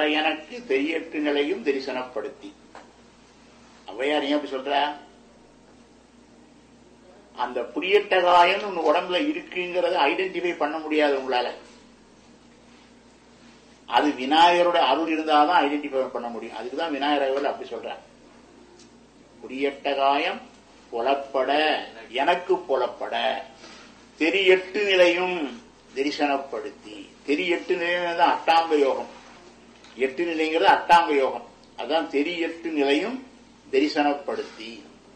எனக்கு தெரியட்டு நிலையும் தரிசனப்படுத்தி. ஔவையார் ஏன் அப்படி சொல்ற? அந்த புரியட்ட காயம் உங்க உடம்புல இருக்குங்கிறத ஐடென்டிஃபை பண்ண முடியாது உங்களால. அது விநாயகரோட அருள் இருந்தாதான் ஐடென்டிஃபை பண்ண முடியும். அதுக்குதான் விநாயகர் அப்படி சொல்ற. புரியட்ட காயம் புலப்பட எனக்கு புலப்பட தெரியட்டு நிலையும் தரிசனப்படுத்தி. தெரியட்டு நிலையம் தான் அட்டாங்க யோகம். எட்டு நிலைங்கிறது அட்டாங்க யோகம். அதான் தெரியட்டு நிலையும் தரிசனப்படுத்தி.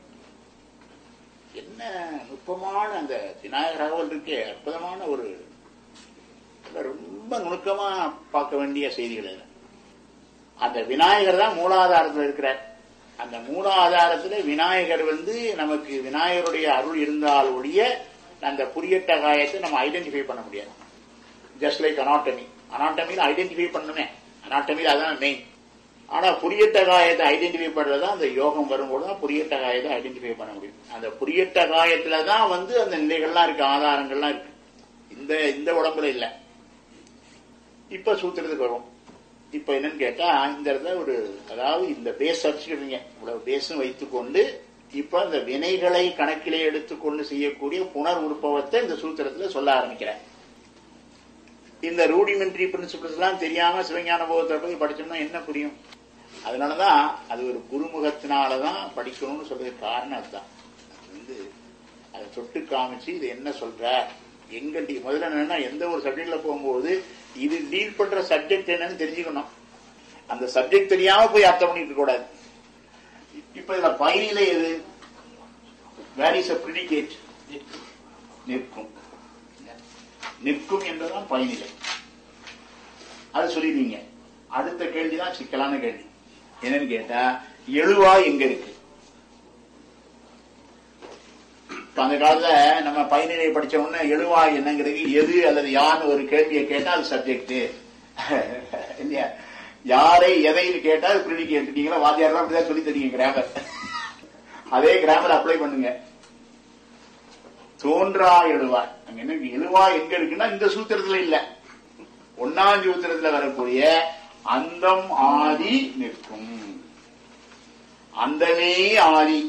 என்ன நுட்பமான அந்த விநாயகர் அகவல் இருக்கே, அற்புதமான ஒரு ரொம்ப நுணுக்கமா பார்க்க வேண்டிய செய்திகள். அந்த விநாயகர் தான் மூலாதாரத்தில் இருக்கிறார். அந்த மூலாதாரத்துல விநாயகர் நமக்கு விநாயகருடைய அருள் இருந்தால் ஒழிய அந்த புரியட்ட காயத்தை நம்ம ஐடென்டிஃபை பண்ண முடியாது. Just like anatomy. அனாட்டமியில் ஐடென்டிஃபை பண்ணுமே, அனாட்டமியில் அதான் மெயின். ஆனா புரியட்ட காயத்தை ஐடென்டிஃபை பண்றதுதான் அந்த யோகம் வரும்போதுதான் புரியட்ட காயத்தை ஐடென்டிஃபை பண்ண முடியும். அந்த புரியட்ட காயத்துலதான் அந்த நிலைகள்லாம் இருக்கு, ஆதாரங்கள்லாம் இருக்கு. இந்த உடம்புல இல்ல. இப்ப சூத்திரத்துக்கு வரும். இப்ப என்னன்னு கேட்டா இந்த இடத்துல அதாவது இந்த பேஸ் அடிச்சுக்கிறீங்க, இவ்வளவு பேஸும் வைத்துக்கொண்டு இப்ப இந்த வினைகளை கணக்கிலே எடுத்துக்கொண்டு செய்யக்கூடிய புனர் உற்பவத்தை இந்த சூத்திரத்துல சொல்ல ஆரம்பிக்கிறேன். இந்த ரூடிமெண்ட்ரி பிரின்சிபிள்ஸ் எல்லாம் தெரியாம சிவஞான போகத்தை போய் படிச்சோம்னா என்ன புரியும்? அதனாலதான் அது ஒரு குருமுகத்தினாலதான் படிக்கணும்னு சொல்றதுக்கு காரணம் அதுதான். அதை தொட்டு காமிச்சு இது என்ன சொல்ற, எங்க முதல்ல என்னன்னா எந்த ஒரு சப்ஜெக்ட்ல போகும்போது இது டீல் பண்ற சப்ஜெக்ட் என்னன்னு தெரிஞ்சுக்கணும். அந்த சப்ஜெக்ட் தெரியாம போய் அர்த்தம் பண்ணிட்டு கூடாது. இப்ப இதுல பயனிலை எது? Where is a predicate? நிற்கும். நிற்கும் என்பதுதான் பயனிலை. அது சொல்லிடுவீங்க. அடுத்த கேள்விதான் சிக்கலான கேள்வி. என்னன்னு கேட்டா எழுவாய் எங்க இருக்கு? அந்த காலத்துல நம்ம பயனிலை படிச்ச உடனே எழுவாய் என்னங்கிறது எது அல்லது யாருன்னு ஒரு கேள்வியை கேட்டா அது சப்ஜெக்ட் இல்லையா? யாரை எதைன்னு கேட்டா அது பிரிடிகேட். நீங்களா வாத்தியாரெல்லாம் அப்படிதான் சொல்லி தரீங்க கிராமர். அதே கிராமர் அப்ளை பண்ணுங்க. தோன்றா எழுவாய் அங்க என்ன எழுவாய் எங்க இருக்குன்னா இந்த சூத்திரத்துல இல்ல, ஒன்னாம் சூத்திரத்துல வரக்கூடிய அந்தம் ஆதி நிற்கும். அந்தமே ஆதி.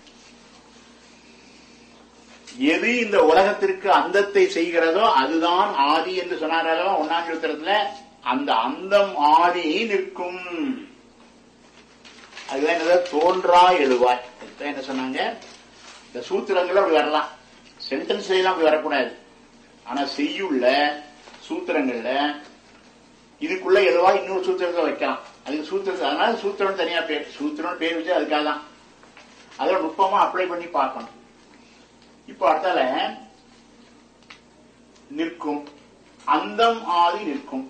எது இந்த உலகத்திற்கு அந்தத்தை செய்கிறதோ அதுதான் ஆதி என்று சொன்னாரோ ஒன்னாம் சூத்திரத்துல. அந்த அந்தம் ஆதி நிற்கும். அதுதான் என்னது? தோன்றா எழுவாய். என்ன சொன்னாங்க? இந்த சூத்திரங்கள் அப்படி வரலாம், சென்டென்ஸ் எல்லாம் அப்படி வரக்கூடாது. ஆனா செய்யுள்ள சூத்திரங்கள்ல இதுக்குள்ள எழுவாய் இன்னொரு சூத்திரத்தை வைக்கலாம். அதுக்கு சூத்திரத்தை, அதனால சூத்திரம் தனியா பேர், சூத்திரம் பேர் வச்சு அதுக்காக தான். அதோட நுட்பமா அப்ளை பண்ணி பார்க்கணும். இப்ப அடுத்தால நிற்கும், அந்தம் ஆதி நிற்கும்.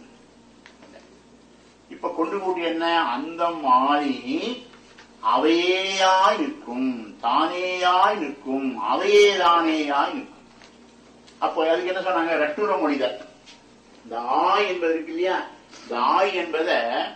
இப்ப கொண்டு கூட்டி என்ன? அந்தம் ஆதி அவையேயாய் நிற்கும், தானேயாய் நிற்கும், அவையே தானேயாய் நிற்கும். அப்போ அதுக்கு என்ன சொன்னாங்க? ரட்டுர மொழிதல். இந்த ஆய் என்பது இருக்கு இல்லையா, இந்த ஆய் என்பத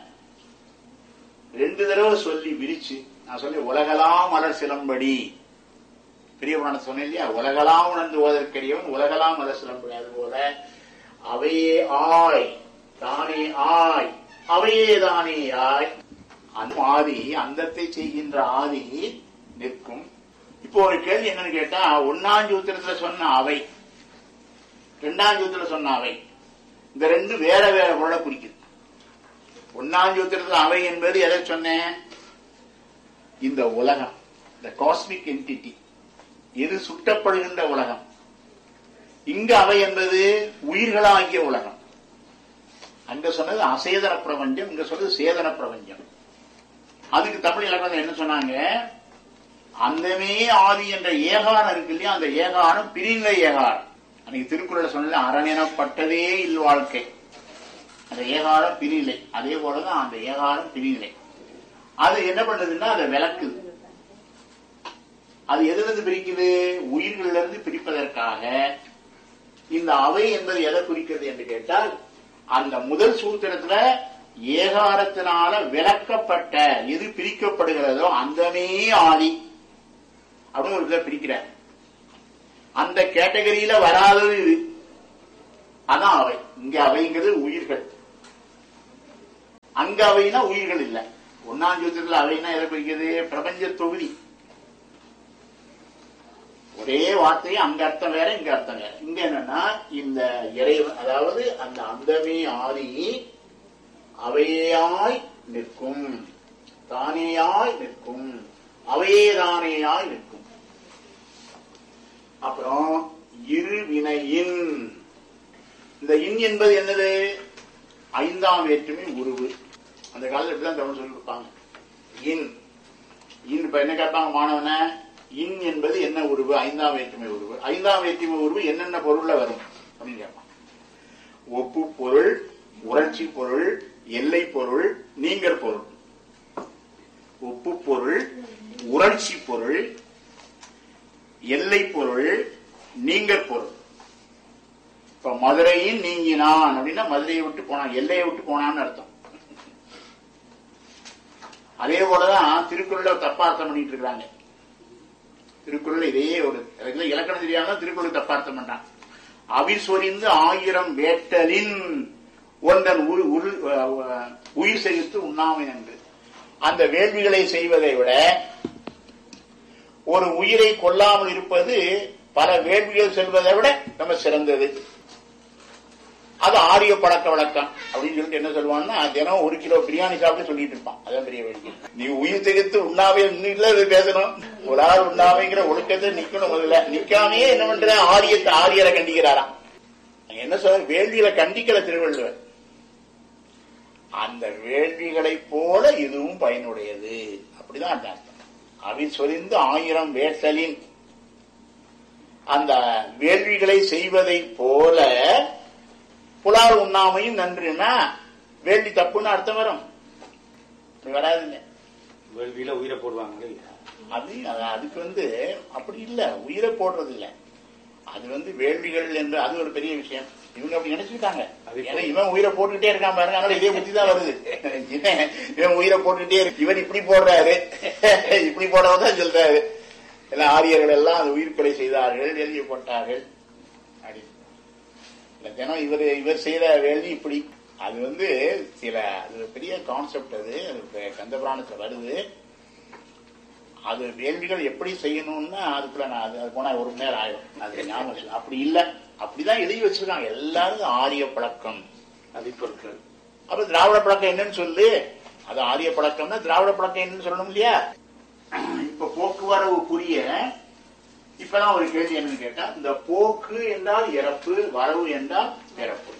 2 தடவை சொல்லி விரிச்சு நான் சொல்லி உலகலாம் மலர் சிலம்படி பெரிய புராணம் சொன்னேன் இல்லையா? உலகலாம் உணர்ந்து ஓதற்கரியவன் உலகலாம் மலர் சிலம்படி. அது போல அவையே ஆய் தானே ஆய் அவையே தானே ஆய். அந்த ஆதி, அந்தத்தை செய்கின்ற ஆதி நிற்கும். இப்போ ஒரு கேள்வி என்னன்னு கேட்டா, ஒன்னாம் சூத்திரத்துல சொன்ன அவை, 2ஆம் சூத்திரத்துல சொன்ன அவை, இந்த 2 வேற வேற பொருளை குறிக்குது. ஒன்னாம் சூத்திரத்துல அவை என்பது எதை சொன்னேன்? இந்த உலகம், இந்த காஸ்மிக் என்டிட்டி, எது சுட்டப்படுகின்ற உலகம். இங்க அவை என்பது உயிர்களாகிய உலகம். அங்க சொன்னது அசேதன பிரபஞ்சம், இங்க சொன்னது சேதன பிரபஞ்சம். அதுக்கு தமிழ் இலக்கணம் என்ன சொன்னாங்க? அந்தமே ஆதி என்ற ஏகாரம் இருக்கு இல்லையா, அந்த ஏகாரம் பிரிநிலை ஏகாரம். அன்னைக்கு திருக்குறள் சொன்னது அரணெனப்பட்டதே இல்வாழ்க்கை. அந்த ஏகாரம் பிரிநிலை. அதே போலதான் அந்த ஏகாரம் பிரிநிலை. அது என்ன பண்ணுதுன்னா அதை விளக்குது. அது எதிலிருந்து பிரிக்குது? உயிர்களிலிருந்து பிரிப்பதற்காக. இந்த அவை என்பது எதை குறிக்கிறது என்று கேட்டால், அந்த முதல் சூத்திரத்துல ஏகாரத்தினால விளக்கப்பட்ட எது பிரிக்கப்படுகிறதோ அந்தமே ஆதி அப்படின்னு ஒரு இதை பிரிக்கிறார். அந்த கேட்டகரியில வராதது இது, அதான் அவை. இங்க அவைங்கிறது உயிர்கள். அங்க அவைனா உயிர்கள் இல்லை. ஒன்னாம் சூத்திரத்தில் அவைனா எதை குறிக்கிறது? பிரபஞ்ச தொகுதி. ஒரே வார்த்தையை அங்க அர்த்தம் வேற, இங்க அர்த்தம் வேற. இங்க என்னன்னா இந்த இறைவன், அதாவது அந்த அந்தமே ஆதி அவையாய் நிற்கும், தானேயாய் நிற்கும், அவையே தானேயாய் நிற்கும். அப்புறம் இருவினையின், இந்த இன் என்பது என்னது? ஐந்தாம் வேற்றுமை உருவு. அந்த காலத்துல எப்படிதான் தமிழ் சொல்லி கொடுப்பாங்க. இன் இன் இப்ப என்ன கேட்பாங்க மாணவன? இன் என்பது என்ன உருவு? ஐந்தாம் வேற்றுமை உருவு. ஐந்தாம் வேற்றுமை உருவு என்னென்ன பொருள்ல வரும் அப்படின்னு கேட்பாங்க. ஒப்பு பொருள், உணர்ச்சி பொருள், எல்லை பொருள், நீங்கற் பொருள். ஒப்பு பொருள், உணர்ச்சி பொருள், எல்லை பொருள், நீங்கற் பொருள். இப்ப மதுரையின் நீங்கினான் அப்படின்னா மதுரையை விட்டு போனான், எல்லையை விட்டு போனான்னு அர்த்தம். அதே போலதான் திருக்குறளை தப்பார்த்தம் பண்ணிட்டு இருக்காங்க. திருக்குறள் இதே ஒரு இலக்கணம் தெரியாம திருக்குறள் தப்பார்த்தம் பண்றான். அவிசொரிந்து 1000 வேட்டலின் ஒன்றன் உயிர் செலுத்து உண்ணாமை என்று. அந்த வேள்விகளை செய்வதை விட ஒரு உயிரை கொல்லாமல் இருப்பது பல வேள்விகள் செல்வதை விட நம்ம சிறந்தது. அது ஆரிய பழக்க வழக்கம் அப்படின்னு சொல்லிட்டு என்ன சொல்லுவான்னா, தினம் 1 கிலோ பிரியாணி சாப்பிட்டு சொல்லிட்டு இருப்பான். அதான் பெரிய வேடிக்கை. நீ உயிர் திகைத்து உண்ணாவே பேசணும். ஒரு ஆள் உண்ணாமைங்கிற ஒழுக்கத்தை நிக்கணும். முதல்ல நிக்காமையே என்ன பண்ற? ஆரியரை கண்டிக்கிறாராம். என்ன சொல்ற? வேள்விகளை கண்டிக்கிற திருவள்ளுவர். அந்த வேள்விகளை போல இதுவும் பயனுடையது. அப்படிதான் அந்த அர்த்தம். அவி சொரிந்து 1000 வேட்டலின், அந்த வேள்விகளை செய்வதை போல புலால் உண்ணாமையும் நன்றுனா வேள்வி தப்புன்னு அர்த்தம் வரும். வராதுங்க. வேள்வியில உயிரை போடுவாங்க. அதுக்கு அப்படி இல்ல, உயிரை போடுறது இல்ல. அது வேள்விகள் என்று அது ஒரு பெரிய விஷயம். இவங்க அப்படி நினைச்சுக்கிட்டாங்க. ஏன்னா இவன் உயிரை போட்டுக்கிட்டே இருக்கான் பாருங்க, அதனால இதே புத்தி தான் வருது. இவன் உயிரை போட்டுக்கிட்டே இருக்கு, இவன் இப்படி போடுறாரு, இப்படி போடுறதான் சொல்றாரு. எல்லாம் ஆரியர்கள் எல்லாம் அது உயிர்கொலை செய்தார்கள், எழுதி போட்டார்கள். தினம் இவர் செய்த வேள்வி இப்படி. அது சில அது பெரிய கான்செப்ட். அது கந்தபுராணத்துல வருது. அது வேள்விகள் எப்படி செய்யணும்னா அதுக்குள்ள நான் அது போனா 1 மணி நேரம் ஆயிடும். அது ஞாபகம் அப்படி இல்ல, அப்படிதான் எழுதி வச்சிருக்காங்க. எல்லாரும் ஆரிய பழக்கம் அதிப்பொருட்கள். அப்ப திராவிட பழக்கம் என்னன்னு சொல்லு. அது ஆரிய பழக்கம்னா திராவிட பழக்கம் என்னன்னு சொல்லணும் இல்லையா? இப்ப போக்குவரவு புரிய இப்பதான் ஒரு கேள்வி என்னன்னு கேட்டா, இந்த போக்கு என்றால் இறப்பு, வரவு என்றால் பிறப்பு.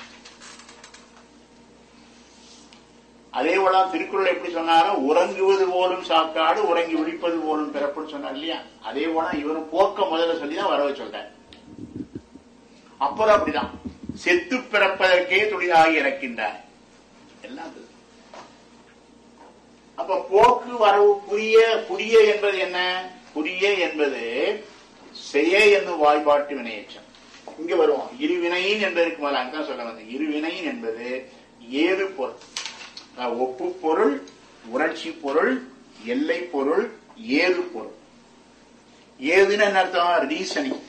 அதே போல திருக்குறள் எப்படி சொன்னாரோ, உறங்குவது போலும் சாக்காடு, உறங்கி விழிப்பது போலும் பிறப்புன்னு சொன்னார் இல்லையா? அதே போல இவரும் போக்க முதல்ல சொல்லிதான் வரவை சொல்ற. அப்புறம் அப்படிதான் செத்து பிறப்பதற்கே தொழிலாகி இறக்கின்றார் எல்லாம். அப்ப போக்கு வரவு புரிய என்பது என்ன? புரிய என்பது செய்ய என்னும் வாய்பாட்டு வினையேற்றம். இங்க வருவோம். இருவினையின் என்பதற்கு முதல்ல அங்கதான் சொல்ல வந்தேன். இருவினையின் என்பது ஏது பொருள், ஒப்பு பொருள், உணர்ச்சி பொருள், எல்லை பொருள், ஏது பொருள். ஏதுன்னு என்ன அர்த்தம்? ரீசனிங்.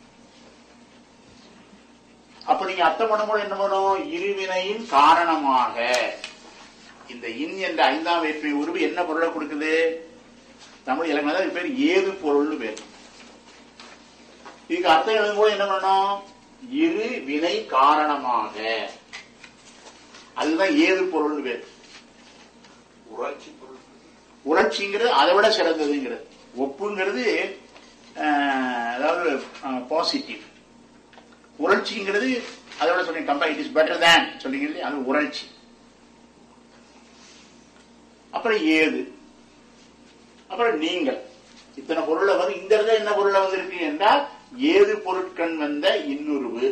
அப்ப நீங்க அர்த்தம் பண்ணும்போது என்ன பண்ணும்? இருவினையின் காரணமாக இந்த இன் என்ற 5ஆம் வேற்றுமை உருவு என்ன பொருளை கொடுக்குது? தமிழ் இலக்கணம் பேர் ஏது பொருள்னு பேர். இதுக்கு அர்த்தம் எழுதும்போது என்ன பண்ணணும்? இரு வினை காரணமாக. அதுதான் ஏது பொருள்னு பேர். உணர்ச்சி பொருள். உணர்ச்சிங்கிறது அதை விட சிறந்ததுங்கிறது. ஒப்புங்கிறது அதாவது பாசிட்டிவ். உணர்ச்சிங்கிறது அதை விட சொன்னீங்க compare, it is better than சொல்லிங்க, அது உணர்ச்சி. அப்புறம் ஏது, அப்புறம் நீங்கள். இத்தனை பொருளை இந்த இடத்துல என்ன பொருளை இருக்கு என்றால் ஏது பொருட்கண் வந்த இன்னுருவு.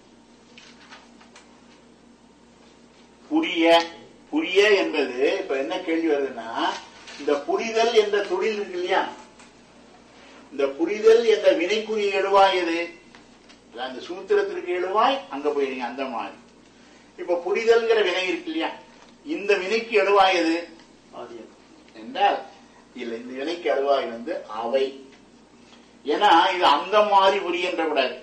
புரிய என்பது இப்ப என்ன கேள்வி வருதுன்னா, இந்த புரிதல் என்ற தொழில் இருக்கு இல்லையா? இந்த புரிதல் என்ற வினைக்குரிய எழுவாய் எது? அந்த சூத்திரத்திற்கு எழுவாய் அங்க போயிருங்க. அந்த மாதிரி இப்ப புரிதல்ங்கிற வினை இருக்கு இல்லையா? இந்த வினைக்கு எழுவாய் எது என்றால் இல்ல, இந்த வினைக்கு எழுவாய் அவை. ஏன்னா இது அந்த மாதிரி புரிகின்ற கூடாது.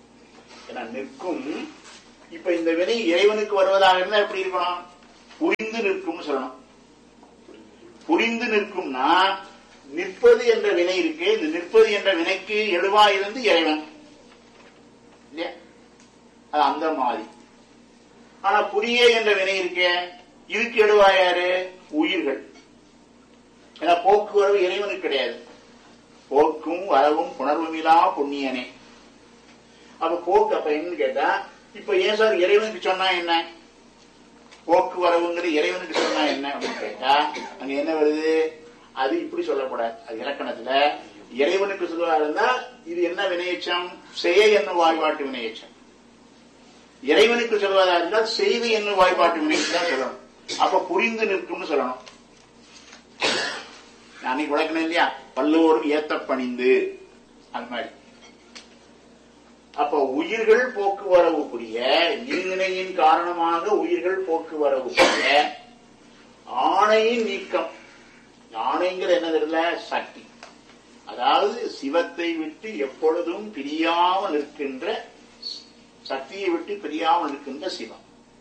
ஏன்னா நிற்கும். இப்ப இந்த வினை இறைவனுக்கு வருவதாக இருந்தா எப்படி இருக்கணும்? புரிந்த நிற்கும் சொல்லணும். புரிந்து நிற்கும்னா நிற்பது என்ற வினை இருக்கு. இந்த நிற்பது என்ற வினைக்கு எழுவாயிருந்து இறைவன் இல்லையா, அது அந்த மாதிரி. ஆனா புரிய என்ற வினை இருக்கே, இதுக்கு எழுவாயாரு உயிர்கள். ஏன்னா போக்குவரவு இறைவனுக்கு கிடையாது. போக்கும் வரவும் புணர்வுமிலா புண்ணியனே. அப்ப போக்கு அப்ப என்னன்னு கேட்டா, இப்ப ஏன் சார் இறைவனுக்கு சொன்னா என்ன, போக்குவரவுங்கிற இறைவனுக்கு சொன்னா என்ன அப்படின்னு கேட்டா, அங்க என்ன வருது, அது இப்படி சொல்லக்கூடாது. அது இலக்கணத்துல இறைவனுக்கு சொல்லுவா இருந்தா இது என்ன வினையச்சம், செய்ய என்னும் வாய்பாட்டு வினையச்சம். இறைவனுக்கு சொல்வதா இருந்தால் செய்து என்னும் வாய்பாட்டு வினைக்கு தான் சொல்லணும். அப்ப புரிந்து நிற்கும்னு சொல்லணும். அன்னைக்கு விளக்கணும் இல்லையா, பல்லோரும் ஏத்த பணிந்து, அந்த மாதிரி. அப்ப உயிர்கள் போக்குவரவு புரிய, நீர்நிலையின் காரணமாக உயிர்கள் போக்குவரவு புரிய ஆணையின் நீக்கம். ஆணைங்கிற என்ன தெரியல, சக்தி. அதாவது சிவத்தை விட்டு எப்பொழுதும் பிரியாமல் நிற்கின்ற, சக்தியை விட்டு பிரியாமல் இருக்கின்ற சிவம்.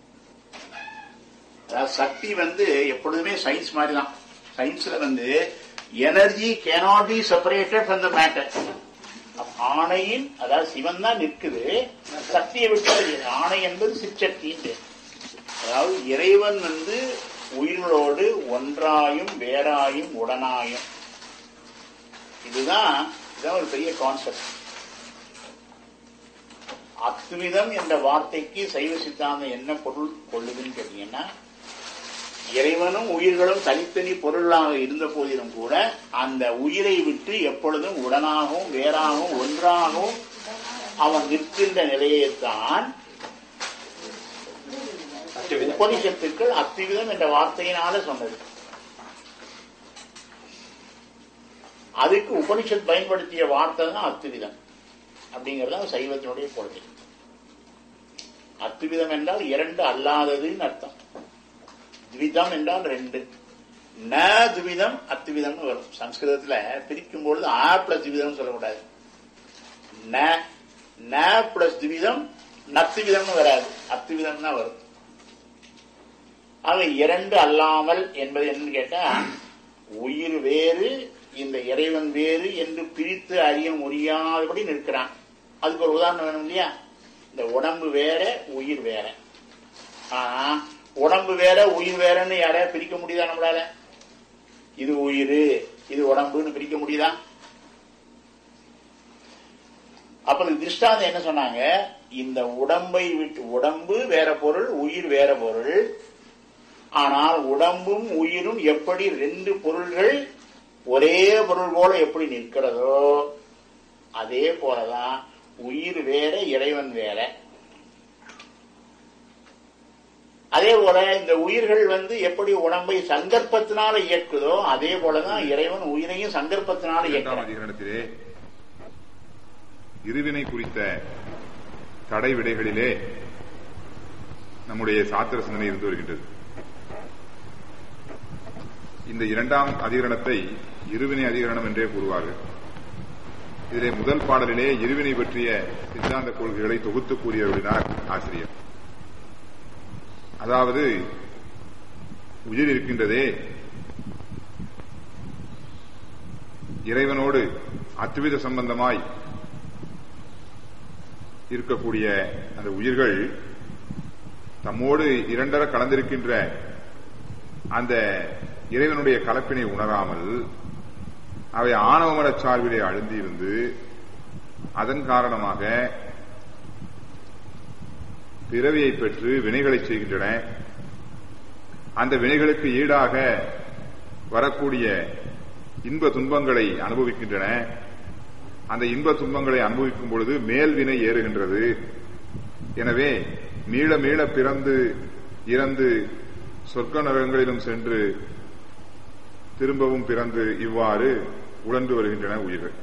அதாவது சக்தி எப்பொழுதுமே சயின்ஸ் மாதிரி தான். சயின்ஸ்ல energy cannot be separated from the matter. ஆணையின், அதாவது சிவன் தான் நிற்குது, சக்தியை விட்டு. ஆணை என்பது சிற்சக்தி. அதாவது இறைவன் உயிர்களோடு ஒன்றாயும் வேறாயும் உடனாயும். இதுதான் ஒரு பெரிய கான்செப்ட். அத்விதம் என்ற வார்த்தைக்கு சைவ சித்தாந்தம் என்ன பொருள் கொள்ளுதுன்னு கேட்டீங்கன்னா, இறைவனும் உயிர்களும் தனித்தனி பொருளாக இருந்த போதிலும் கூட அந்த உயிரை விட்டு எப்பொழுதும் உடனாகவும் வேறாகவும் ஒன்றாகவும் அவன் நிற்கின்ற நிலையைத்தான் உபனிஷத்துக்கள் அத்விதம் என்ற வார்த்தையினால சொன்னது. அதுக்கு உபனிஷத் பயன்படுத்திய வார்த்தை தான் அத்விதம் அப்படிங்கறது சைவத்தினுடைய கொள்கை. அத்விதம் என்றால் இரண்டு அல்லாததுன்னு அர்த்தம். துவிதம் என்றால் ரெண்டு. ந துவிதம் அத்விதம் வரும். சம்ஸ்கிருதத்துல பிரிக்கும் பொழுது ஆ பிளஸ் துவிதம் சொல்லக்கூடாது. ந பிளஸ் துவிதம் நத்துவிதம் வராது, அத்விதம் தான் வரும். ஆக இரண்டு அல்லாமல் என்பது என்னன்னு கேட்டா, உயிர் வேறு இந்த இறைவன் வேறு என்று பிரித்து அறிய முடியாதபடி நிற்கிறான். அதுக்கு ஒரு உதாரணம் வேணும் இல்லையா. இந்த உடம்பு வேற உயிர் வேற. உடம்பு வேற உயிர் வேறன்னு யாரையா பிரிக்க முடியுதா நம்மளால? இது உயிர் இது உடம்புன்னு பிரிக்க முடியுதா? அப்ப திருஷ்டாந்தம் என்ன சொன்னாங்க, இந்த உடம்பை விட்டு, உடம்பு வேற பொருள் உயிர் வேற பொருள், ஆனால் உடம்பும் உயிரும் எப்படி ரெண்டு பொருள்கள் ஒரே பொருள் போல எப்படி நிற்கிறதோ அதே போலதான் உயிர் வேற இறைவன் வேற. அதே போல இந்த உயிர்கள் எப்படி உடம்பை சங்கற்பத்தினால இயக்குதோ அதே போலதான் இறைவன் உயிரையும் சங்கற்பத்தினால இயக்குறே. இருவினை குறித்த தடை விடைகளிலே நம்முடைய சாத்திர சிந்தனை இருந்து வருகின்றது. இந்த இரண்டாம் அதிகரணத்தை இருவினை அதிகரணம் என்றே கூறுவார்கள். இதிலே முதல் பாடலிலே இருவினை பற்றிய சித்தாந்த கொள்கைகளை தொகுத்து கூறியவர்களார் ஆசிரியர். அதாவது உயிர் இருக்கின்றதே, இறைவனோடு அத்வித சம்பந்தமாய் இருக்கக்கூடிய அந்த உயிர்கள் தம்மோடு இரண்டர கலந்திருக்கின்ற அந்த இறைவனுடைய கலப்பினை உணராமல் அவை ஆணவமரச் சார்பிலே அழுந்தியிருந்து அதன் காரணமாக பிறவியை பெற்று வினைகளை செய்கின்றன. அந்த வினைகளுக்கு ஈடாக வரக்கூடிய இன்ப துன்பங்களை அனுபவிக்கின்றன. அந்த இன்ப துன்பங்களை அனுபவிக்கும் பொழுது மேல் வினை ஏறுகின்றது. எனவே மீள மீள பிறந்து இறந்து சொர்க்க நரகங்களிலும் சென்று திரும்பவும் பிறந்து இவ்வாறு உழன்று வருகின்றன உயிர்கள்.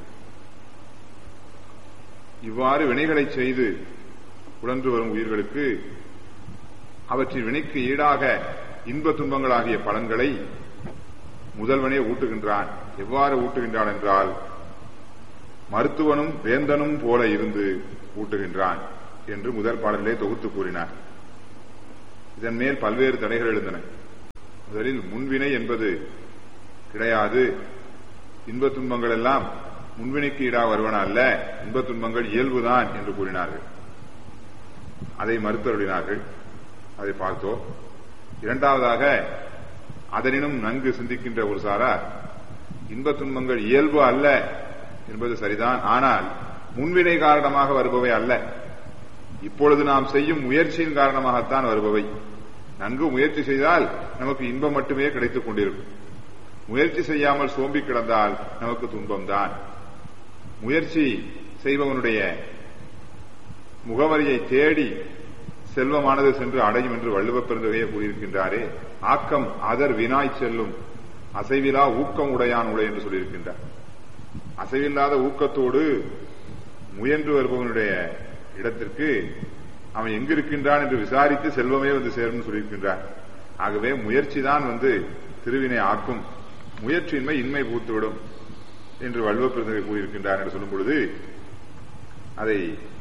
இவ்வாறு வினைகளை செய்து உழன்று வரும் உயிர்களுக்கு அவற்றின் வினைக்கு ஈடாக இன்ப துன்பங்களாகிய பலன்களை முதல்வனே ஊட்டுகின்றான். எவ்வாறு ஊட்டுகின்றான் என்றால், மருத்துவனும் வேந்தனும் போல இருந்து ஊட்டுகின்றான் என்று முதல் பாடலிலே தொகுத்து கூறினார். இதன் மேல் பல்வேறு தடைகள் எழுந்தன. முதலில் முன்வினை என்பது கிடையாது. இன்பத் துன்பங்கள் எல்லாம் முன்வினைக்கு ஈடாக வருவன அல்ல, இன்பத் துன்பங்கள் இயல்புதான் என்று கூறினார்கள். அதை மறுத்தருளினார்கள். அதை பார்த்தோம். இரண்டாவதாக, அதனினும் நன்கு சிந்திக்கின்ற ஒரு சாரார் இன்பத் துன்பங்கள் இயல்பு அல்ல என்பது சரிதான், ஆனால் முன்வினை காரணமாக வருபவை அல்ல, இப்பொழுது நாம் செய்யும் முயற்சியின் காரணமாகத்தான் வருபவை. நன்கு முயற்சி செய்தால் நமக்கு இன்பம் மட்டுமே கிடைத்துக் கொண்டிருக்கும். முயற்சி செய்யாமல் சோம்பி கிடந்தால் நமக்கு துன்பம்தான். முயற்சி செய்பவனுடைய முகவரியை தேடி செல்வமானது சென்று அடையும் என்று வள்ளுவப் பெருந்தகையை கூறியிருக்கின்றாரே. ஆக்கம் அதர் வினாய் செல்லும் அசைவிலா ஊக்கம் உடையான் உடை என்று சொல்லியிருக்கின்றார். அசைவில்லாத ஊக்கத்தோடு முயன்று வருபவனுடைய இடத்திற்கு அவன் எங்கிருக்கின்றான் என்று விசாரித்து செல்வமே வந்து சேரும் சொல்லியிருக்கின்றார். ஆகவே முயற்சிதான் திருவினை ஆக்கும், முயற்சியின்மை இன்மை பூத்துவிடும் என்று வள்ளுவப் பெருந்தகை கூறியிருக்கின்றார் என்று சொல்லும் பொழுது அதை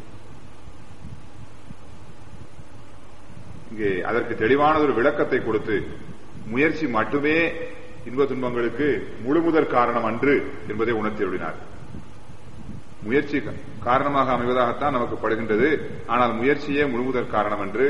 இங்கே அதற்கு தெளிவானதொரு விளக்கத்தை கொடுத்து, முயற்சி மட்டுமே இன்ப துன்பங்களுக்கு முழுமுதற் காரணம் அன்று என்பதை உணர்த்தியுள்ளார். முயற்சி காரணமாக அமைவதாகத்தான் நமக்கு படுகின்றது, ஆனால் முயற்சியே முழுமுதற் காரணம் அன்று.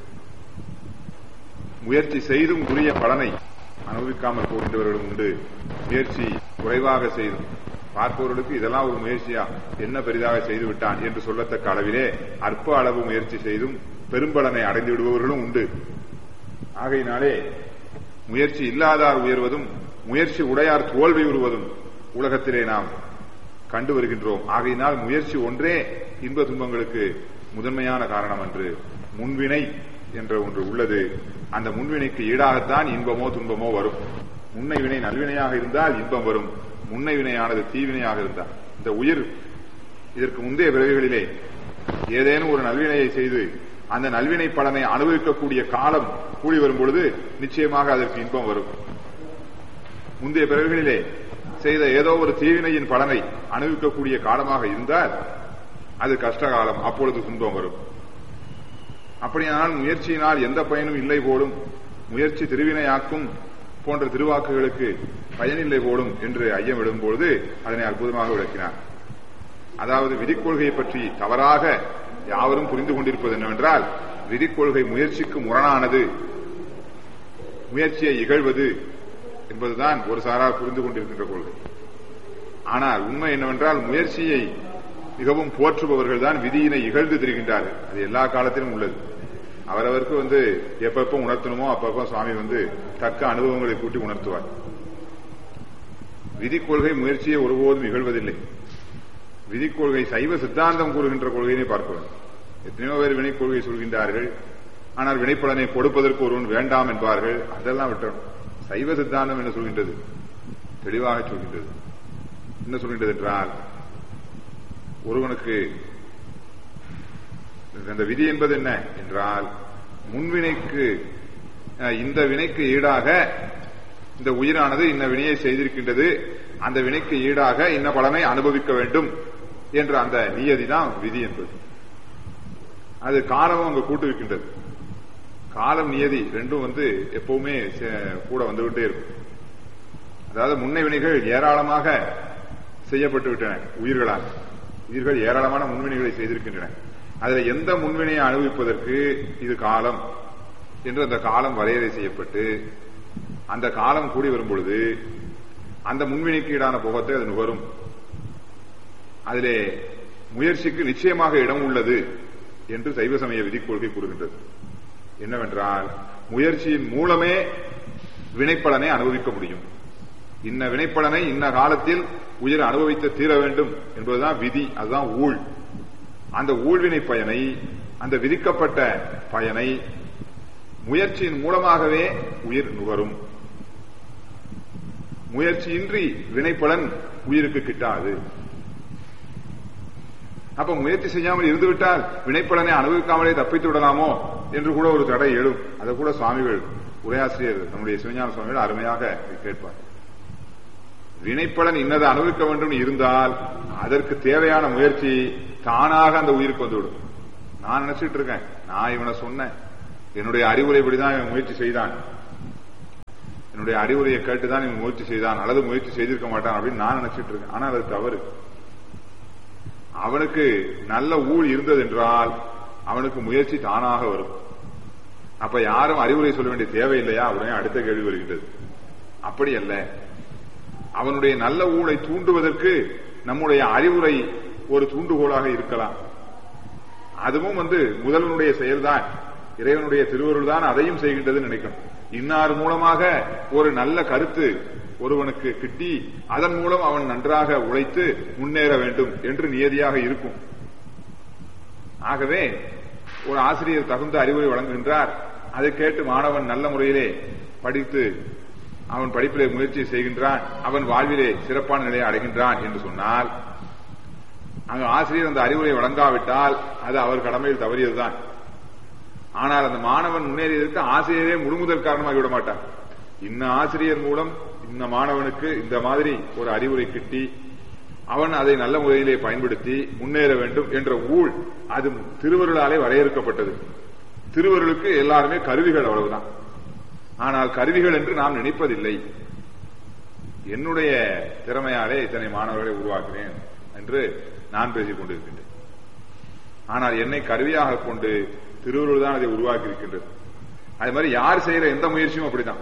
முயற்சி செய்தும் உரிய பலனை அனுபவிக்காமல் போகின்றவர்களும் உண்டு. முயற்சி குறைவாக செய்தும் பார்ப்பவர்களுக்கு இதெல்லாம் ஒரு முயற்சியா, என்ன பெரிதாக செய்து விட்டான் என்று சொல்லத்தக்க அளவிலே அற்ப அளவு முயற்சி செய்தும் பெரும்பலனை அடைந்து விடுபவர்களும் உண்டு. ஆகையினாலே முயற்சி இல்லாதார் உயர்வதும் முயற்சி உடையார் தோல்வி உறுவதும் உலகத்திலே நாம் கண்டு வருகின்றோம். ஆகையினால் முயற்சி ஒன்றே இன்ப துன்பங்களுக்கு முதன்மையான காரணம் என்று. முன்வினை என்ற ஒன்று உள்ளது. அந்த முன்வினைக்கு ஈடாகத்தான் இன்பமோ துன்பமோ வரும். முன்னை வினை நல்வினையாக இருந்தால் இன்பம் வரும், முன்னை வினையானது தீவினையாக இருந்தால். இந்த உயிர் இதற்கு முந்தைய பிறவிகளிலே ஏதேனும் ஒரு நல்வினையை செய்து அந்த நல்வினை பலனை அனுபவிக்கக்கூடிய காலம் கூடி வரும் பொழுது நிச்சயமாக அதற்கு இன்பம் வரும். முந்தைய பிறவிகளிலே செய்த ஏதோ ஒரு தீவினையின் பலனை அனுபவிக்கக்கூடிய காலமாக இருந்தால் அது கஷ்டகாலம், அப்பொழுது துன்பம் வரும். அப்படியானால் முயற்சியினால் எந்த பயனும் இல்லை போலும், முயற்சி திருவினையாக்கும் போன்ற திருவாக்குகளுக்கு பயனில்லை போலும் என்று ஐயம் விடும்பொழுது அதனை அற்புதமாக விளக்கினார். அதாவது விதிக்கொள்கையை பற்றி தவறாக யாவரும் புரிந்து கொண்டிருப்பது என்னவென்றால், விதிக்கொள்கை முயற்சிக்கு முரணானது, முயற்சியை இகழ்வது என்பதுதான் ஒரு சாரார் புரிந்து கொண்டிருக்கின்ற கொள்கை. ஆனால் உண்மை என்னவென்றால், முயற்சியை மிகவும் போற்றுபவர்கள் தான் விதியினை இகழ்ந்து திரிகின்றார்கள். அது எல்லா காலத்திலும் உள்ளது. அவரவருக்கு எப்பப்ப உணர்த்தணுமோ அப்பப்ப சுவாமி தக்க அனுபவங்களை கூட்டி உணர்த்துவார். விதிக்கொள்கை முயற்சியை ஒருபோதும் இகழ்வதில்லை. விதிக்கொள்கை சைவ சித்தாந்தம் கூறுகின்ற கொள்கையினை பார்க்கிறோம். எத்தனையோ பேர் வினை கொள்கை சொல்கின்றார்கள், ஆனால் வினைப்பலனை கொடுப்பதற்கு ஒருவன் வேண்டாம் என்பார்கள். அதெல்லாம் விட்டணும். சைவ சித்தாந்தம் என்ன சொல்கின்றது? தெளிவாக சொல்கின்றது. என்ன சொல்கின்றது என்றால், ஒருவனுக்கு அந்த விதி என்பது என்ன என்றால், முன்வினைக்கு இந்த வினைக்கு ஈடாக இந்த உயிரானது இன்ன வினையை செய்திருக்கின்றது, அந்த வினைக்கு ஈடாக இன்ன பலனை அனுபவிக்க வேண்டும் என்ற அந்த நியதி தான் விதி என்பது. அது காலமும் அங்கு கூட்டுவிக்கின்றது. காலம் நியதி ரெண்டும் எப்பவுமே கூட வந்துவிட்டே இருக்கும். அதாவது முன்னை வினைகள் ஏராளமாக செய்யப்பட்டு விட்டன உயிர்களால். உயிர்கள் ஏராளமான முன்வினைகளை செய்திருக்கின்றன. அதில் எந்த முன்வினையை அனுபவிப்பதற்கு இது காலம் என்று அந்த காலம் வரையறை செய்யப்பட்டு அந்த காலம் கூடி வரும் பொழுது அந்த முன்வினைக்கு ஈடான போகத்தை அது நுகரும். அதிலே முயற்சிக்கு நிச்சயமாக இடம் உள்ளது என்று சைவ சமய விதிக்கொள்கை கூறுகின்றது. என்னவென்றால், முயற்சியின் மூலமே வினைப்பலனை அனுபவிக்க முடியும். இன்ன வினைப்பலனை இன்ன காலத்தில் உயிர் அனுபவித்து தீர வேண்டும் என்பதுதான் விதி. அதுதான் ஊழ். அந்த ஊழ்வினை பயனை, அந்த விதிக்கப்பட்ட பயனை முயற்சியின் மூலமாகவே உயிர் நுகரும். முயற்சியின்றி வினைப்பலன் உயிருக்கு கிட்டாது. அப்ப முயற்சி செய்யாமல் இருந்துவிட்டால் வினைப்பலனை அனுபவிக்காமலே தப்பித்து விடலாமோ என்று கூட ஒரு தடை எழும். அதை கூட சுவாமிகள், உரையாசிரியர் நம்முடைய சிவஞான சுவாமிகள் அருமையாக கேட்பார். வினைப்பலன் இன்னதை அனுபவிக்க வேண்டும் இருந்தால் அதற்கு தேவையான முயற்சி தானாக அந்த உயிருக்கு வந்துவிடும். நான் நினைச்சிட்டு இருக்கேன், நான் இவனை சொன்னேன், என்னுடைய அறிவுரைப்படிதான் இவன் முயற்சி செய்தான், என்னுடைய அறிவுரையை கேட்டுதான் இவன் முயற்சி செய்தான் அல்லது முயற்சி செய்திருக்க மாட்டான் அப்படின்னு நான் நினைச்சிட்டு இருக்கேன். ஆனால் அது தவறு. அவனுக்கு நல்ல ஊழ் இருந்தது என்றால் அவனுக்கு முயற்சி தானாக வரும். அப்ப யாரும் அறிவுரை சொல்ல வேண்டிய தேவையில்லையா? உடனே அடுத்த கேள்வி வருகின்றது. அப்படி அல்ல. அவனுடைய நல்ல ஊழை தூண்டுவதற்கு நம்முடைய அறிவுரை ஒரு தூண்டுகோலாக இருக்கலாம். அதுவும் முதல்வனுடைய செயல்தான், இறைவனுடைய திருவருள் தான் அதையும் செய்கின்றது நினைக்கணும். இன்னார் மூலமாக ஒரு நல்ல கருத்து ஒருவனுக்கு கிட்டி அதன் மூலம் அவன் நன்றாக உழைத்து முன்னேற வேண்டும் என்று நியதியாக இருக்கும். ஆகவே ஒரு ஆசிரியர் தகுந்த அறிவுரை வழங்குகின்றார். அதை கேட்டு மாணவன் நல்ல முறையிலே படித்து அவன் படிப்பிலே முயற்சி செய்கின்றான், அவன் வாழ்விலே சிறப்பான நிலையை அடைகின்றான் என்று சொன்னால், அங்கு ஆசிரியர் அந்த அறிவுரை வழங்காவிட்டால் அது அவர் கடமையில் தவறியதுதான். ஆனால் அந்த மாணவன் முன்னேறியதற்கு ஆசிரியரே முழுமுதல் காரணமாகி விட மாட்டார். இன்ன ஆசிரியர் மூலம் இந்த மாணவனுக்கு இந்த மாதிரி ஒரு அறிவுரை கிட்டி அவன் அதை நல்ல முறையிலே பயன்படுத்தி முன்னேற வேண்டும் என்ற ஊழ் அது திருவருளாலே வரையறுக்கப்பட்டது. திருவருளுக்கு எல்லாருமே கருவிகள், அவ்வளவுதான். ஆனால் கருவிகள் என்று நாம் நினைப்பதில்லை. என்னுடைய திறமையாலே இத்தனை மாணவர்களை உருவாக்கினேன் என்று நான் பேசிக் கொண்டிருக்கின்றேன். ஆனால் என்னை கருவியாக கொண்டு திருவருள் தான் அதை உருவாக்கி இருக்கின்றது. அது மாதிரி யார் செய்யற எந்த முயற்சியும் அப்படிதான்.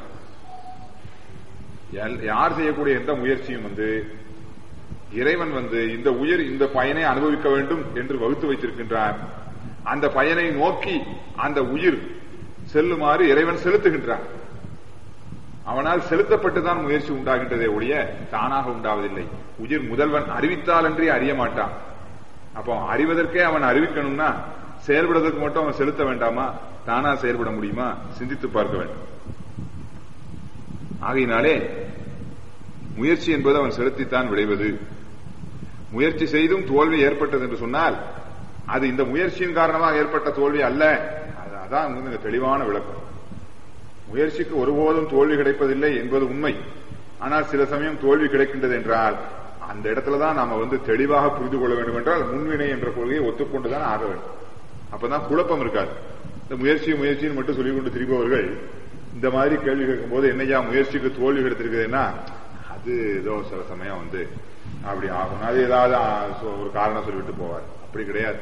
யார் செய்யக்கூடிய எந்த முயற்சியும் இறைவன் இந்த பயனை அனுபவிக்க வேண்டும் என்று வகுத்து வைத்திருக்கின்றார். அந்த பயனை நோக்கி அந்த உயிர் செல்லுமாறு இறைவன் செலுத்துகின்றான். அவனால் செலுத்தப்பட்டுதான் முயற்சி உண்டாகின்றதே ஒழிய தானாக உண்டாவதில்லை. உயிர் முதல்வன் அறிவித்தால் அன்றி அறிய மாட்டான். அப்போ அறிவதற்கே அவன் அறிவிக்கணும்னா செயல்படுவதற்கு மட்டும் அவன் செலுத்த வேண்டாமா? தானா செயல்பட முடியுமா? சிந்தித்து பார்க்க வேண்டும். ஆகையினாலே முயற்சி என்பது அவன் செலுத்தித்தான் விளைவது. முயற்சி செய்தும் தோல்வி ஏற்பட்டது என்று சொன்னால் அது இந்த முயற்சியின் காரணமாக ஏற்பட்ட தோல்வி அல்ல. அதான் தெளிவான விளக்கம். முயற்சிக்கு ஒருபோதும் தோல்வி கிடைப்பதில்லை என்பது உண்மை. ஆனால் சில சமயம் தோல்வி கிடைக்கின்றது என்றால் அந்த இடத்துலதான் நாம தெளிவாக புரிந்து கொள்ள வேண்டும் என்றால் முன்வினை என்ற கொள்கையை ஒத்துக்கொண்டுதான் ஆக வேண்டும். அப்பதான் குழப்பம் இருக்காது. இந்த முயற்சின்னு மட்டும் சொல்லிக் கொண்டு திரும்பவர்கள் இந்த மாதிரி கேள்வி கேட்கும் போது என்னையா முயற்சிக்கு தோல்வி கிடைத்திருக்குதுன்னா அது ஏதோ சில சமயம் அப்படி ஆகும், அது ஏதாவது ஒரு காரணம் சொல்லிவிட்டு போவார். அப்படி கிடையாது.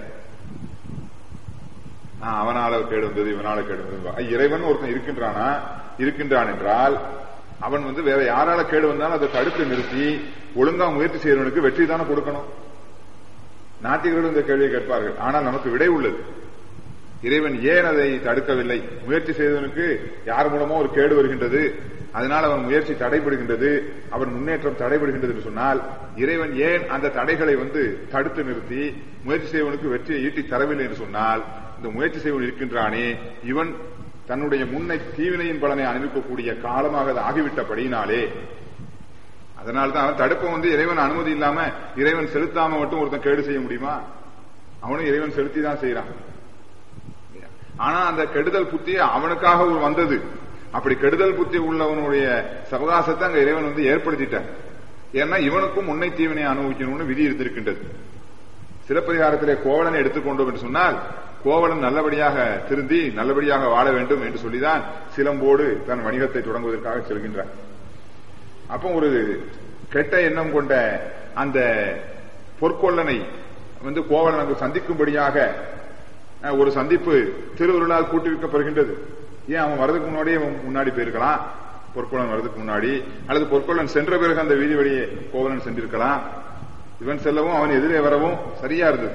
அவனால கேடு வந்தது, இவனால கேடு வந்தது. இறைவன் ஒருத்தன் இருக்கின்றான் என்றால் அவன் வேற யாரால கேடு வந்தாலும் அதை தடுத்து நிறுத்தி ஒழுங்கா முயற்சி செய்யறவனுக்கு வெற்றி தானே கொடுக்கணும். நாத்திகர்கள் இந்த கேள்வியை கேட்பார்கள். ஆனால் நமக்கு விடை உள்ளது. இறைவன் ஏன் அதை தடுக்கவில்லை? முயற்சி செய்தவனுக்கு யார் மூலமோ ஒரு கேடு வருகின்றது, அதனால் அவன் முயற்சி தடைபடுகின்றது, அவன் முன்னேற்றம் தடைபடுகின்றது என்று சொன்னால் இறைவன் ஏன் அந்த தடைகளை தடுத்து நிறுத்தி முயற்சி செய்வனுக்கு வெற்றியை ஈட்டி தரவில்லை என்று சொன்னால், இந்த முயற்சி செய்வன் இருக்கின்றானே இவன் தன்னுடைய முன்னை தீவினையின் பலனை அனுபவிக்கக்கூடிய காலமாக அது ஆகிவிட்டபடியினாலே, அதனால்தான் அவன் தடுப்ப இறைவன் அனுமதி இல்லாம இறைவன் செலுத்தாம மட்டும் ஒருத்தன் கேடு செய்ய முடியுமா? அவனும் இறைவன் செலுத்தி தான் செய்யறான். ஆனா அந்த கெடுதல் புத்தி அவனுக்காக வந்தது. அப்படி கெடுதல் புத்தி உள்ளவனுடைய சவகாசத்தை அங்க இறைவன் ஏற்படுத்திட்டான். ஏன்னா இவனுக்கும் முன்னை தீவினை அனுபவிக்கணும்னு விதி இருந்திருக்கின்றது. சிலப்பதிகாரத்திலே கோவலனை எடுத்துக்கொண்டோம் என்று சொன்னால் கோவலன் நல்லபடியாக திருந்தி நல்லபடியாக வாழ வேண்டும் என்று சொல்லிதான் சிலம்போடு தன் வணிகத்தை தொடங்குவதற்காக செல்கின்றான். அப்போ ஒரு கெட்ட எண்ணம் கொண்ட அந்த பொற்கொள்ளனை கோவலனுக்கு சந்திக்கும்படியாக ஒரு சந்திப்பு திருவருளால் கூட்டுவிக்கப்படுகின்றது. ஏன் அவன் வரதுக்கு முன்னாடியே முன்னாடி போயிருக்கலாம், பொற்கொள்ளன் வரதுக்கு முன்னாடி, அல்லது பொற்கொள்ளன் சென்ற பிறகு அந்த வீதி வழியே கோவலன் சென்றிருக்கலாம். இவன் செல்லவும் அவன் எதிரே வரவும் சரியா இருந்தது.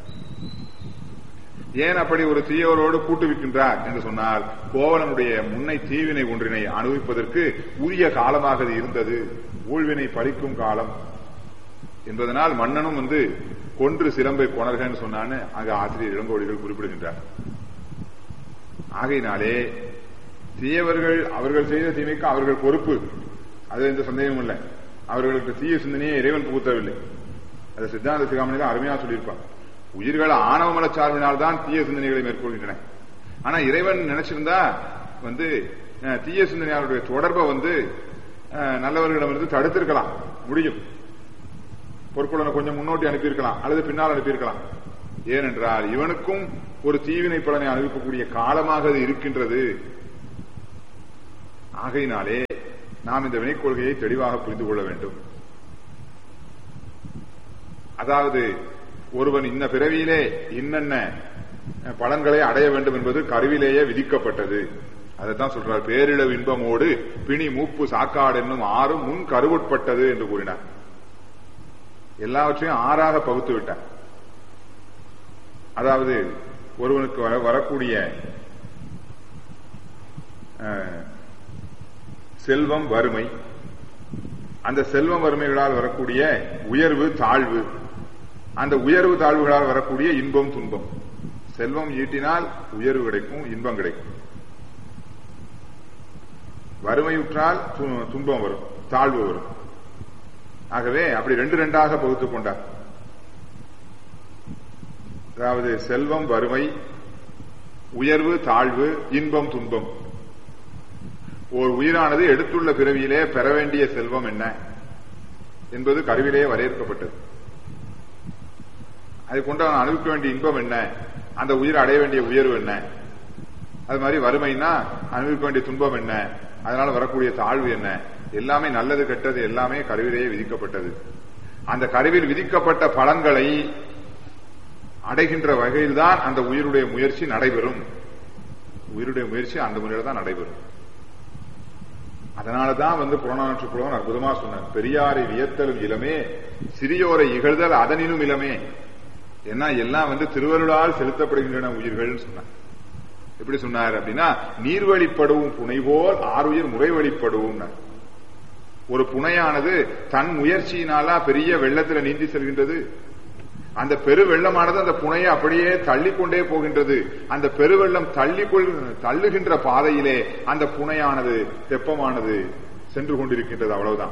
ஏன் அப்படி ஒரு தீயவரோடு கூட்டுவிக்கின்றார் என்று சொன்னால் கோவலனுடைய முன்னை தீவினை ஒன்றினை அனுபவிப்பதற்கு உரிய காலமாக இருந்தது. ஊழ்வினை பழிக்கும் காலம் என்பதனால் மன்னனும் கொன்று சிலம்பை கொணர்கன்னு சொன்னான்னு அங்கு ஆசிரியர் இளங்கோடிகள் குறிப்பிடுகின்றார். ஆகையினாலே தீயவர்கள் அவர்கள் செய்த தீமைக்கு அவர்கள் பொறுப்பு, அது எந்த சந்தேகமும் இல்லை. அவர்களுக்கு தீய சிந்தனையை இறைவன் புகுத்தவில்லை. அது சித்தாந்த சிகாமணியில அருமையா சொல்லியிருப்பார். உயிர்கள் ஆணவமல சார்பினால் தான் தீய சிந்தனைகளை மேற்கொள்கின்றன. ஆனா இறைவன் நினைச்சிருந்தா தீய சிந்தனையாளருடைய தொடர்பை நல்லவர்களிடம் தடுத்திருக்கலாம், முடியும். பொற்கொள்ளனை கொஞ்சம் முன்னோட்டி அனுப்பியிருக்கலாம் அல்லது பின்னால் அனுப்பியிருக்கலாம். ஏனென்றால் இவனுக்கும் ஒரு தீவினை பலனை அனுபவிக்கக்கூடிய காலமாக அது இருக்கின்றது. ஆகையினாலே நாம் இந்த வினைக் கொள்கையை தெளிவாக புரிந்து கொள்ள வேண்டும். அதாவது ஒருவன் இன்ன பிறவியிலே இன்னென்ன பலன்களை அடைய வேண்டும் என்பது கருவிலேயே விதிக்கப்பட்டது. அதைத்தான் சொல்றார். பேரிழவு இன்பமோடு பிணி மூப்பு சாக்காடு என்னும் ஆறும் முன் கருவுட்பட்டது என்று கூறினார். எல்லாவற்றையும் ஆறாக பகுத்து விட்டார். அதாவது ஒருவனுக்கு வரக்கூடிய செல்வம் வறுமை, அந்த செல்வம் வறுமைகளால் வரக்கூடிய உயர்வு தாழ்வு, அந்த உயர்வு தாழ்வுகளால் வரக்கூடிய இன்பம் துன்பம். செல்வம் ஈட்டினால் உயர்வு கிடைக்கும், இன்பம் கிடைக்கும். வறுமையுற்றால் துன்பம் வரும், தாழ்வு வரும். ஆகவே அப்படி ரெண்டாக பகுத்துக் கொண்டார். அதாவது செல்வம் வறுமை, உயர்வு தாழ்வு, இன்பம் துன்பம். ஒரு உயிரானது எடுத்துள்ள பிறவியிலே பெற வேண்டிய செல்வம் என்ன என்பது கருவிலேயே வரையறுக்கப்பட்டது. அதை கொண்டு அவன் அனுபவிக்க வேண்டிய இன்பம் என்ன, அந்த உயிர் அடைய வேண்டிய உயர்வு என்ன, அது மாதிரி வறுமைன்னா அனுபவிக்க வேண்டிய துன்பம் என்ன, அதனால வரக்கூடிய தாழ்வு என்ன, எல்லாமே நல்லது கெட்டது எல்லாமே கருவிலேயே விதிக்கப்பட்டது. அந்த கருவில் விதிக்கப்பட்ட பலன்களை அடைகின்ற வகையில் தான் அந்த உயிருடைய முயற்சி நடைபெறும். உயிருடைய முயற்சி அந்த முறையில் தான் நடைபெறும். அதனாலதான் புறநானூற்று புலவன் அற்புதமா சொன்னார். பெரியாரை வியத்தலும் இளமே, சிறியோரை இகழ்தல் அதனினும் இளமே. ஏன்னா எல்லாம் திருவருளால் செலுத்தப்படுகின்றன உயிர்கள் சொன்னார். எப்படி சொன்னார் அப்படின்னா, நீர் வழிப்படுவும் புனை போல் ஆறுயிர் முறை வழிப்படுவும். ஒரு புனையானது தன் முயற்சியினாலா பெரிய வெள்ளத்துல நீந்தி செல்கின்றது. அந்த பெரு வெள்ளமானது அந்த புனையை அப்படியே தள்ளிக்கொண்டே போகின்றது. அந்த பெருவெள்ளம் தள்ளுகின்ற பாதையிலே அந்த புனையானது தெப்பமானது சென்று கொண்டிருக்கின்றது. அவ்வளவுதான்.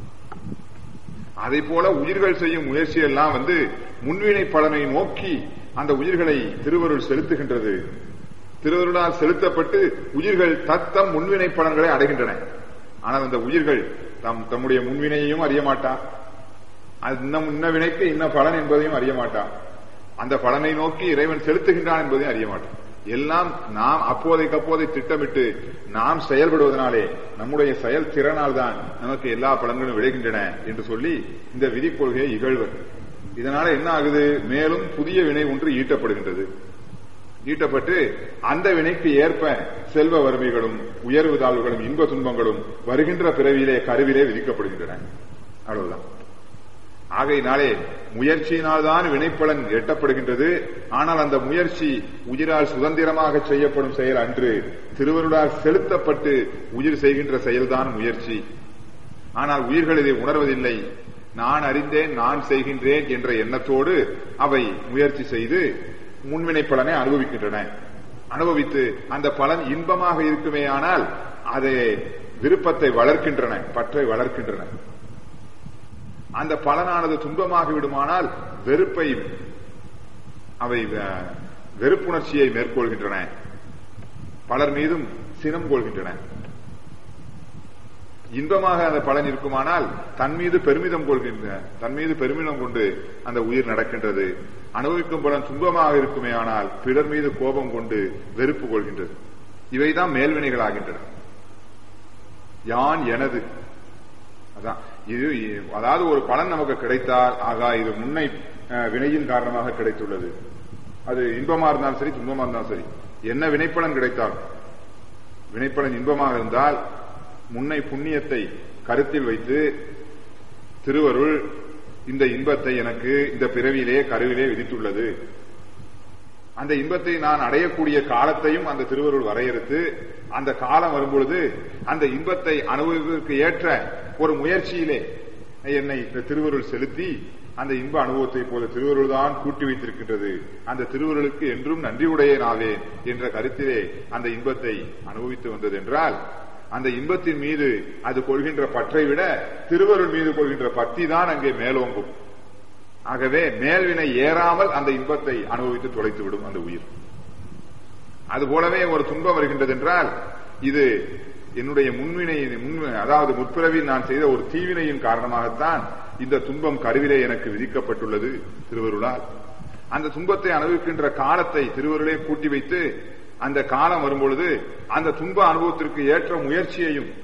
அதை போல உயிர்கள் செய்யும் முயற்சி எல்லாம் முன்வினை பலனை நோக்கி அந்த உயிர்களை திருவருள் செலுத்துகின்றது. திருவருளால் செலுத்தப்பட்டு உயிர்கள் தத்தம் முன்வினை பலன்களை அடைகின்றன. ஆனால் அந்த உயிர்கள் தம்முடைய முன்வினையையும் அறிய மாட்டான், இன்ன வினைக்கு இன்ன பலன் என்பதையும் அறிய மாட்டான், அந்த பலனை நோக்கி இறைவன் செலுத்துகின்றான் என்பதையும் அறிய மாட்டான். எல்லாம் நாம் அப்போதைக்கப்போதை திட்டமிட்டு நாம் செயல்படுவதனாலே, நம்முடைய செயல் திறனால் தான் நமக்கு எல்லா பலன்களும் விளைகின்றன என்று சொல்லி இந்த விதி கொள்கையை இகழ்வர். இதனால என்ன ஆகுது, மேலும் புதிய வினை ஒன்று ஈட்டப்படுகின்றது. ஈட்டப்பட்டு அந்த வினைக்கு ஏற்ப செல்வ வறுமைகளும் உயர்வு தாழ்வுகளும் இன்ப துன்பங்களும் வருகின்ற பிறவியிலே கருவிலே விதிக்கப்படுகின்றன. அவ்வளவுதான். ஆகையினாலே முயற்சியினால்தான் வினைப்பலன் எட்டப்படுகின்றது. ஆனால் அந்த முயற்சி உயிரால் சுதந்திரமாக செய்யப்படும் செயல் அன்று, திருவருளால் செலுத்தப்பட்டு உயிர் செய்கின்ற செயல்தான் முயற்சி. ஆனால் உயிர்கள் இதை உணர்வதில்லை. நான் அறிந்தேன், நான் செய்கின்றேன் என்ற எண்ணத்தோடு அவை முயற்சி செய்து முன்வினை பலனை அனுபவிக்கின்றன. அனுபவித்து அந்த பலன் இன்பமாக இருக்குமே ஆனால் அதை விருப்பத்தை வளர்க்கின்றன, பற்றை வளர்க்கின்றன. அந்த பலனானது துன்பமாகி விடுமானால் வெறுப்பை, அவை வெறுப்புணர்ச்சியை மேற்கொள்கின்றன, பலர் மீதும் சினம் கொள்கின்றன. இன்பமாக அந்த பலன் இருக்குமானால் தன் மீது பெருமிதம் கொள்கின்றன, தன் மீது பெருமிதம் கொண்டு அந்த உயிர் நடக்கின்றது. அனுபவிக்கும் பலன் துன்பமாக இருக்குமே ஆனால் பிறர் மீது கோபம் கொண்டு வெறுப்பு கொள்கின்றது. இவைதான் மேல்வினைகள் ஆகின்றன. யான் எனது, அதான் இது. அதாவது ஒரு பலன் நமக்கு கிடைத்தால், ஆகா இது முன்னை வினையின் காரணமாக கிடைத்துள்ளது. அது இன்பமா இருந்தாலும் சரி, துன்பமா இருந்தாலும் சரி, என்ன வினைப்பலன் கிடைத்தாலும், வினைப்பலன் இன்பமாக இருந்தால் முன்னை புண்ணியத்தை கருத்தில் வைத்து திருவருள் இந்த இன்பத்தை எனக்கு இந்த பிறவியிலே கருவிலே விதித்துள்ளது. அந்த இன்பத்தை நான் அடையக்கூடிய காலத்தையும் அந்த திருவருள் வரையறுத்து, அந்த காலம் வரும்பொழுது அந்த இன்பத்தை அனுபவிப்பதற்கு ஏற்ற ஒரு முயற்சியிலே என்னை இந்த திருவருள் செலுத்தி அந்த இன்ப அனுபவத்தை போல திருவருள் தான் கூட்டி வைத்திருக்கின்றது. அந்த திருவருளுக்கு என்றும் நன்றியுடையனாவேன் என்ற கருத்திலே அந்த இன்பத்தை அனுபவித்து வந்தது என்றால், அந்த இன்பத்தின் மீது அது கொள்கின்ற பற்றை விட திருவருள் மீது கொள்கின்ற பக்தி தான் அங்கே மேலோங்கும். ஆகவே மேல்வினை ஏறாமல் அந்த இன்பத்தை அனுபவித்து தொலைத்துவிடும் அந்த உயிர். அதுபோலவே ஒரு துன்பம் வருகின்றது என்றால், இது என்னுடைய முன்வினை, அதாவது முற்பிறவில் நான் செய்த ஒரு தீவினையின் காரணமாகத்தான் இந்த துன்பம் கருவிலே எனக்கு விதிக்கப்பட்டுள்ளது திருவருளால். அந்த துன்பத்தை அனுபவிக்கின்ற காலத்தை திருவருளே கூட்டி வைத்து அந்த காலம் வரும்பொழுது அந்த துன்ப அனுபவத்திற்கு ஏற்ற முயற்சியையும்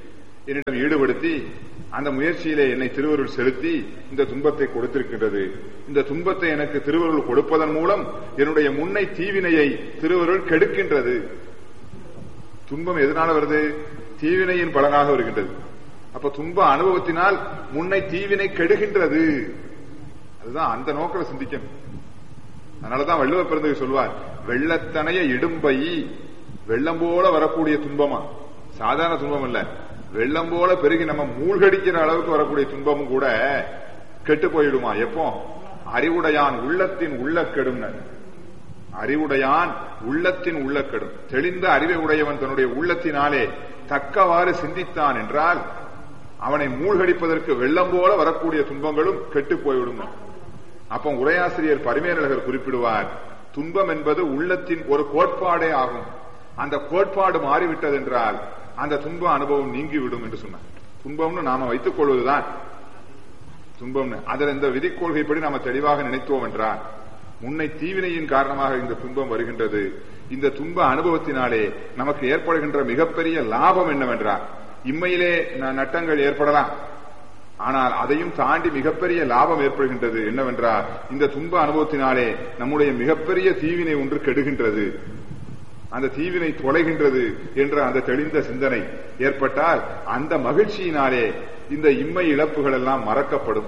என்னிடம் ஈடுபடுத்தி அந்த முயற்சியிலே என்னை திருவருள் செலுத்தி இந்த துன்பத்தை கொடுத்திருக்கின்றது. இந்த துன்பத்தை எனக்கு திருவருள் கொடுப்பதன் மூலம் என்னுடைய முன்னை தீவினையை திருவருள் கெடுக்கின்றது. துன்பம் எதனால வருது? தீவினையின் பலனாக வருகின்றது. அப்ப துன்ப அனுபவத்தினால் முன்னை தீவினை கெடுகின்றது. அதுதான் அந்த நோக்கில சிந்திக்கணும். அதனாலதான் வள்ளுவ பெருந்தகை சொல்வார், வெள்ளத்தனைய இடும்பை, வெள்ளம் போல வரக்கூடிய துன்பமா, சாதாரண துன்பம் இல்ல, வெள்ளம் போல பெருகி நம்ம மூழ்கடிக்கிற அளவுக்கு வரக்கூடிய துன்பமும் கூட கெட்டு போயிடுமா. எப்போ? அறிவுடையான் உள்ளத்தின் உள்ளக்கெடும். அறிவுடையான் உள்ளத்தின் உள்ளக்கெடும். தெளிந்த அறிவை உடையவன் தன்னுடைய உள்ளத்தினாலே தக்கவாறு சிந்தித்தான் என்றால் அவனை மூழ்கடிப்பதற்கு வெள்ளம் போல வரக்கூடிய துன்பங்களும் கெட்டு போய்விடும். அப்ப உரையாசிரியர் பரிமேலழகர் குறிப்பிடுவார், துன்பம் என்பது உள்ளத்தின் ஒரு கோட்பாடே ஆகும். அந்த கோட்பாடு மாறிவிட்டது என்றால் அந்த துன்ப அனுபவம் நீங்கிவிடும் என்று சொன்னார். துன்பம்னு நாம வைத்துக் கொள்வதுதான் துன்பம்னு. அதில் இந்த விதிக்கொள்கைப்படி நாம தெளிவாக நினைத்தோம் என்றால் முன்னை தீவினையின் காரணமாக இந்த துன்பம் வருகின்றது. இந்த துன்ப அனுபவத்தினாலே நமக்கு ஏற்படுகின்ற மிகப்பெரிய லாபம் என்னவென்றால், இம்மையிலே நட்டங்கள் ஏற்படலாம், ஆனால் அதையும் தாண்டி மிகப்பெரிய லாபம் ஏற்படுகின்றது. என்னவென்றால் இந்த துன்ப அனுபவத்தினாலே நம்முடைய மிகப்பெரிய தீவினை ஒன்று கெடுகின்றது, அந்த தீவினை தொலைகின்றது என்ற அந்த தெளிந்த சிந்தனை ஏற்பட்டால் அந்த மகிழ்ச்சியினாலே இந்த இம்மை இழப்புகள் எல்லாம் மறக்கப்படும்.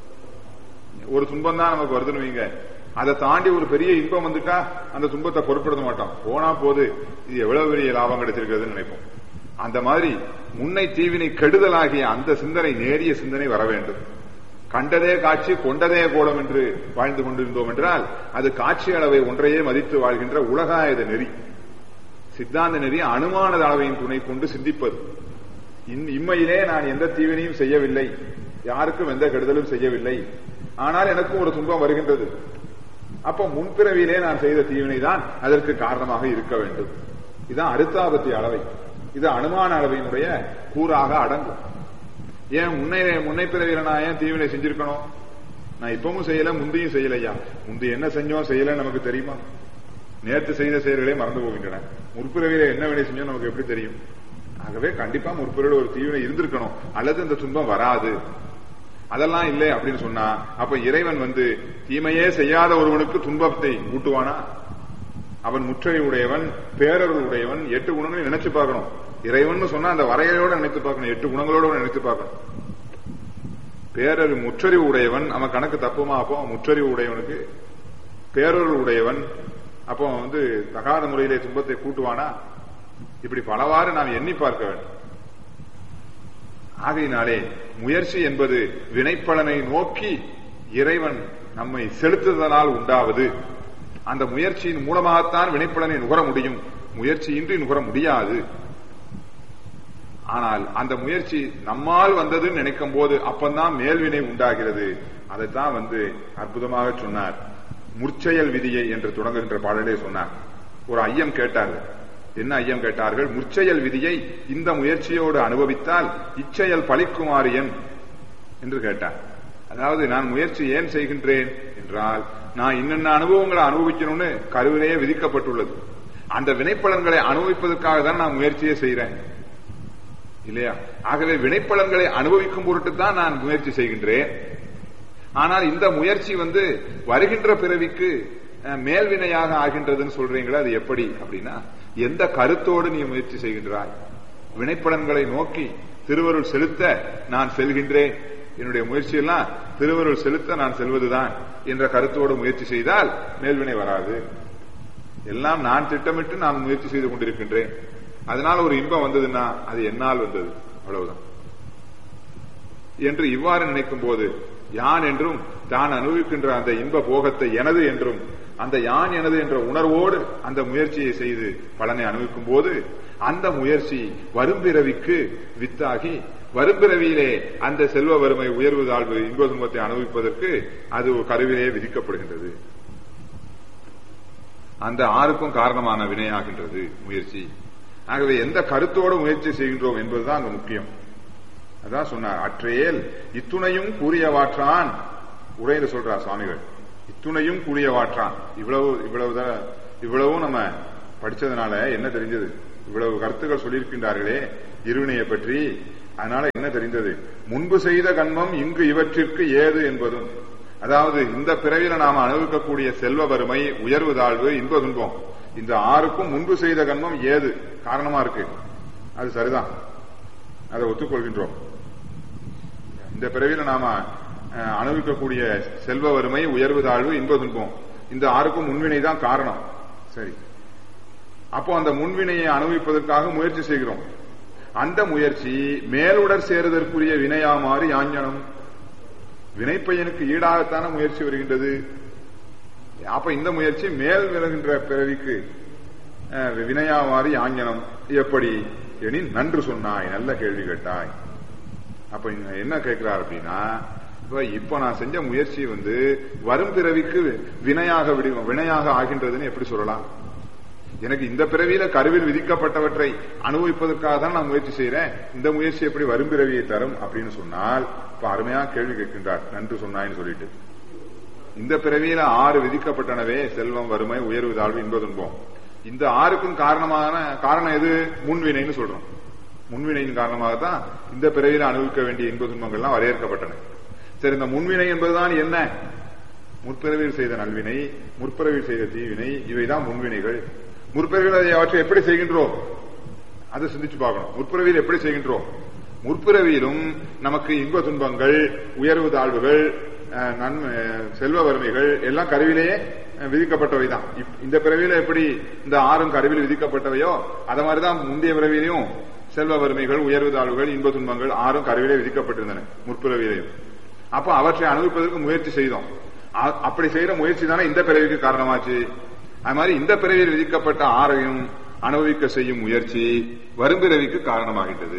ஒரு துன்பம் தான் நமக்கு வருதுன்னு வைங்க, அதை தாண்டி ஒரு பெரிய இன்பம் வந்துட்டா அந்த துன்பத்தை பொருட்படுத்த மாட்டோம். போனா போது இது எவ்வளவு பெரிய லாபம் கிடைச்சிருக்கிறதுன்னு நினைப்போம். அந்த மாதிரி முன்னை தீவினை கெடுதலாகிய அந்த சிந்தனை, நேரிய சிந்தனை வர வேண்டும். கண்டதே காட்சி கொண்டதே கோலம் என்று வாழ்ந்து கொண்டிருந்தோம் என்றால் அது காட்சி அளவை ஒன்றையே மதித்து வாழ்கின்ற உலகாயுத நெறி, சித்தாந்த நெறி, அனுமான அளவையின் துணை கொண்டு சிந்திப்பது. இம்மையிலே நான் எந்த தீவினையும் செய்யவில்லை, யாருக்கும் எந்த கெடுதலும் செய்யவில்லை, ஆனால் எனக்கும் ஒரு துன்பம் வருகின்றது. அப்ப முன்பிறவியிலே நான் செய்த தீவினை தான் அதற்கு காரணமாக இருக்க வேண்டும். இதுதான் அருத்தாபத்தி அளவை. இது அனுமான அளவையினுடைய கூறாக அடங்கும். ஏன் முன்னை பிறவியில நான் ஏன் தீவினை செஞ்சிருக்கணும்? நான் இப்பவும் செய்யல, முந்தையும் செய்யலையா? முந்தி என்ன செஞ்சோம் செய்யல நமக்கு தெரியுமா? நேற்று செய்த செயல்களே மறந்து போகின்றன. முற்பிறவியில என்ன வினை செஞ்சோம் நமக்கு எப்படி தெரியும்? ஆகவே கண்டிப்பா முற்பிறவில ஒரு தீவினை இருந்திருக்கணும், அல்லது இந்த துன்பம் வராது. அதெல்லாம் இல்லை அப்படின்னு சொன்னா அப்ப இறைவன் தீமையே செய்யாத ஒருவனுக்கு துன்பத்தை ஊட்டுவானா? அவன் முற்றறிவு உடையவன், பேரருள் உடையவன். 8 குணங்களையும் நினைச்சு பார்க்கணும். இறைவன் சொன்னா அந்த வரையறையோட நினைத்து பார்க்கணும், 8 குணங்களோட நினைத்து பார்க்கணும். பேரறிவு முற்றறிவு உடையவன், அவன் கணக்கு தப்புமா? அப்போ முற்றறிவு உடையவனுக்கு பேரருள் உடையவன் அப்போ தகாத முறையிலே துன்பத்தை கூட்டுவானா? இப்படி பலவாறு நாம் எண்ணி பார்க்க வேண்டும். ஆகையினாலே முயற்சி என்பது வினைப்பலனை நோக்கி இறைவன் நம்மை செலுத்துதனால் உண்டாவது. அந்த முயற்சியின் மூலமாகத்தான் வினைப்பலனை நுகர முடியும், முயற்சியின்றி நுகர முடியாது. ஆனால் அந்த முயற்சி நம்மால் வந்ததுன்னு நினைக்கும் போது அப்பந்தான் மேல்வினை உண்டாகிறது. அதைத்தான் அற்புதமாக சொன்னார். முற்செயல் விதியை என்று தொடங்குகின்ற பாடலே சொன்னார். ஒரு ஐயம் கேட்டார்கள். என்ன ஐயம் கேட்டார்கள்? முற்செயல் விதியை இந்த முயற்சியோடு அனுபவித்தால் இச்செயல் பலிக்குமாறு என்று கேட்டார். அதாவது நான் முயற்சி ஏன் செய்கின்றேன் என்றால், நான் இன்னென்ன அனுபவங்களை அனுபவிக்கணும்னு கருவிலேயே விதிக்கப்பட்டுள்ளது. அந்த வினைப்பலன்களை அனுபவிப்பதற்காக தான் நான் முயற்சியே செய்கிறேன் இல்லையா? ஆகவே வினைப்பலன்களை அனுபவிக்கும் பொருட்டு தான் நான் முயற்சி செய்கின்றேன். ஆனால் இந்த முயற்சி வருகின்ற பிறவிக்கு மேல்வினையாக ஆகின்றதுன்னு சொல்றீங்களா? அது எப்படி அப்படின்னா, எந்த கருத்தோடு நீ முயற்சி செய்கின்றாய்? வினைப்பலன்களை நோக்கி திருவருள் செலுத்த நான் செல்கின்றேன், என்னுடைய முயற்சியெல்லாம் திருவருள் செலுத்த நான் செல்வதுதான் என்ற கருத்தோடு முயற்சி செய்தால் மேல்வினை வராது. எல்லாம் நான் திட்டமிட்டு நான் முயற்சி செய்து கொண்டிருக்கின்றேன், அதனால ஒரு இன்பம் வந்ததுன்னா அது என்னால் வந்தது, அவ்வளவுதான் என்று இவ்வாறு நினைக்கும் போது யான் என்றும் தான் அனுபவிக்கின்ற அந்த இன்ப போகத்தை எனது என்றும் அந்த யான் எனது என்ற உணர்வோடு அந்த முயற்சியை செய்து பலனை அனுபவிக்கும் போது அந்த முயற்சி வரும்பிறவிக்கு வித்தாகி வரும்பிறவியிலே அந்த செல்வ வறுமை, உயர்வு, தாழ்வு, இன்ப துன்பத்தை அனுபவிப்பதற்கு அது ஒரு கருவிலே விதிக்கப்படுகின்றது. அந்த 6க்கும் காரணமான வினையாகின்றது முயற்சி. ஆகவே எந்த கருத்தோடு முயற்சி செய்கின்றோம் என்பதுதான் அங்கு முக்கியம். அதான் சொன்னார், அற்றையேல் இத்துணையும் கூறியவாற்றான் உரையில சொல்றார் சுவாமிகள். இத்துணையும் கூறியவாற்றான். இவ்வளவும் நம்ம படிச்சதுனால என்ன தெரிஞ்சது? இவ்வளவு கருத்துக்கள் சொல்லியிருக்கின்றார்களே இருவினையை பற்றி, அதனால என்ன தெரிந்தது? முன்பு செய்த கண்மம் இங்கு இவற்றிற்கு ஏது என்பதும், அதாவது இந்த பிறவில நாம அனுபவிக்கக்கூடிய செல்வ வறுமை, உயர்வு தாழ்வு, இன்ப துன்பம், இந்த ஆறுக்கும் முன்பு செய்த கண்மம் ஏது காரணமா இருக்கு. அது சரிதான், அதை ஒத்துக்கொள்கின்றோம். இந்த பிறவில நாம அனுபவிக்கக்கூடிய செல்வ வறுமை, உயர்வு தாழ்வு, இன்ப துன்பம், இந்த ஆறுக்கும் முன்வினை தான் காரணம். சரி, அப்போ அந்த முன்வினையை அனுபவிப்பதற்காக முயற்சி செய்கிறோம். அந்த முயற்சி மேலுடர் சேருதற்குரிய வினையா மாறி யாஞனம், வினைப்பயனுக்கு ஈடாகத்தான முயற்சி வருகின்றது. அப்ப இந்த முயற்சி மேல் வருகின்ற பிறவிக்கு வினையா மாறி யாஞனம் எப்படி எனின் நன்று சொன்னாய், நல்ல கேள்வி கேட்டாய். அப்ப என்ன கேட்கிறார் அப்படின்னா, இப்ப நான் செஞ்ச முயற்சி வரும் பிறவிக்கு வினையாக ஆகின்றதுன்னு எப்படி சொல்லலாம்? எனக்கு இந்த பிறவியில கருவில் விதிக்கப்பட்டவற்றை அனுபவிப்பதற்காக தான் நான் முயற்சி செய்யறேன், இந்த முயற்சி எப்படி வரும் பிறவியை தரும் அப்படின்னு சொன்னால், இப்ப அருமையா கேள்வி கேட்கின்றார். நன்று சொன்னாயின்னு சொல்லிட்டு, இந்த பிறவியில 6 விதிக்கப்பட்டனவே, செல்வம், வறுமை, உயர்வு தாழ்வு, இன்ப துன்பம். இந்த 6க்கும் காரணம் எது? முன்வினைன்னு சொல்றோம். முன்வினையின் காரணமாகத்தான் இந்த பிறவியில அனுபவிக்க வேண்டிய இன்ப துன்பங்கள்லாம் வரையறுக்கப்பட்டன. சரி, இந்த முன்வினை என்பதுதான் என்ன? முற்பிறவியில் செய்த நல்வினை, முற்பிறவியில் செய்த தீவினை, இவைதான் முன்வினைகள். முற்பிறவியில் அவற்றை எப்படி செய்கின்றோம் அதை சிந்திச்சு பார்க்கணும். முற்பிறவியில் எப்படி செய்கின்றோம்? முற்பிறவியிலும் நமக்கு இன்ப துன்பங்கள், உயர்வு தாழ்வுகள், செல்வ வறுமைகள் எல்லாம் கருவிலேயே விதிக்கப்பட்டவைதான். இந்த பிறவியில எப்படி இந்த 6ம் கருவியில் விதிக்கப்பட்டவையோ அத மாதிரிதான் முந்தைய பிறவியிலையும் செல்வ வறுமைகள், உயர்வு தாழ்வுகள், இன்ப துன்பங்கள் 6ம் கருவிலே விதிக்கப்பட்டிருந்தன முற்பிறவியிலையும். அப்ப அவற்றை அனுபவிப்பதற்கு முயற்சி செய்தோம். அப்படி செய்யற முயற்சி தானே இந்த பிறவிக்கு காரணமாச்சு. அது மாதிரி இந்த பிறவியில் விதிக்கப்பட்ட 6ஐயும் அனுபவிக்க செய்யும் முயற்சி வரும் பிறவிக்கு காரணமாகின்றது.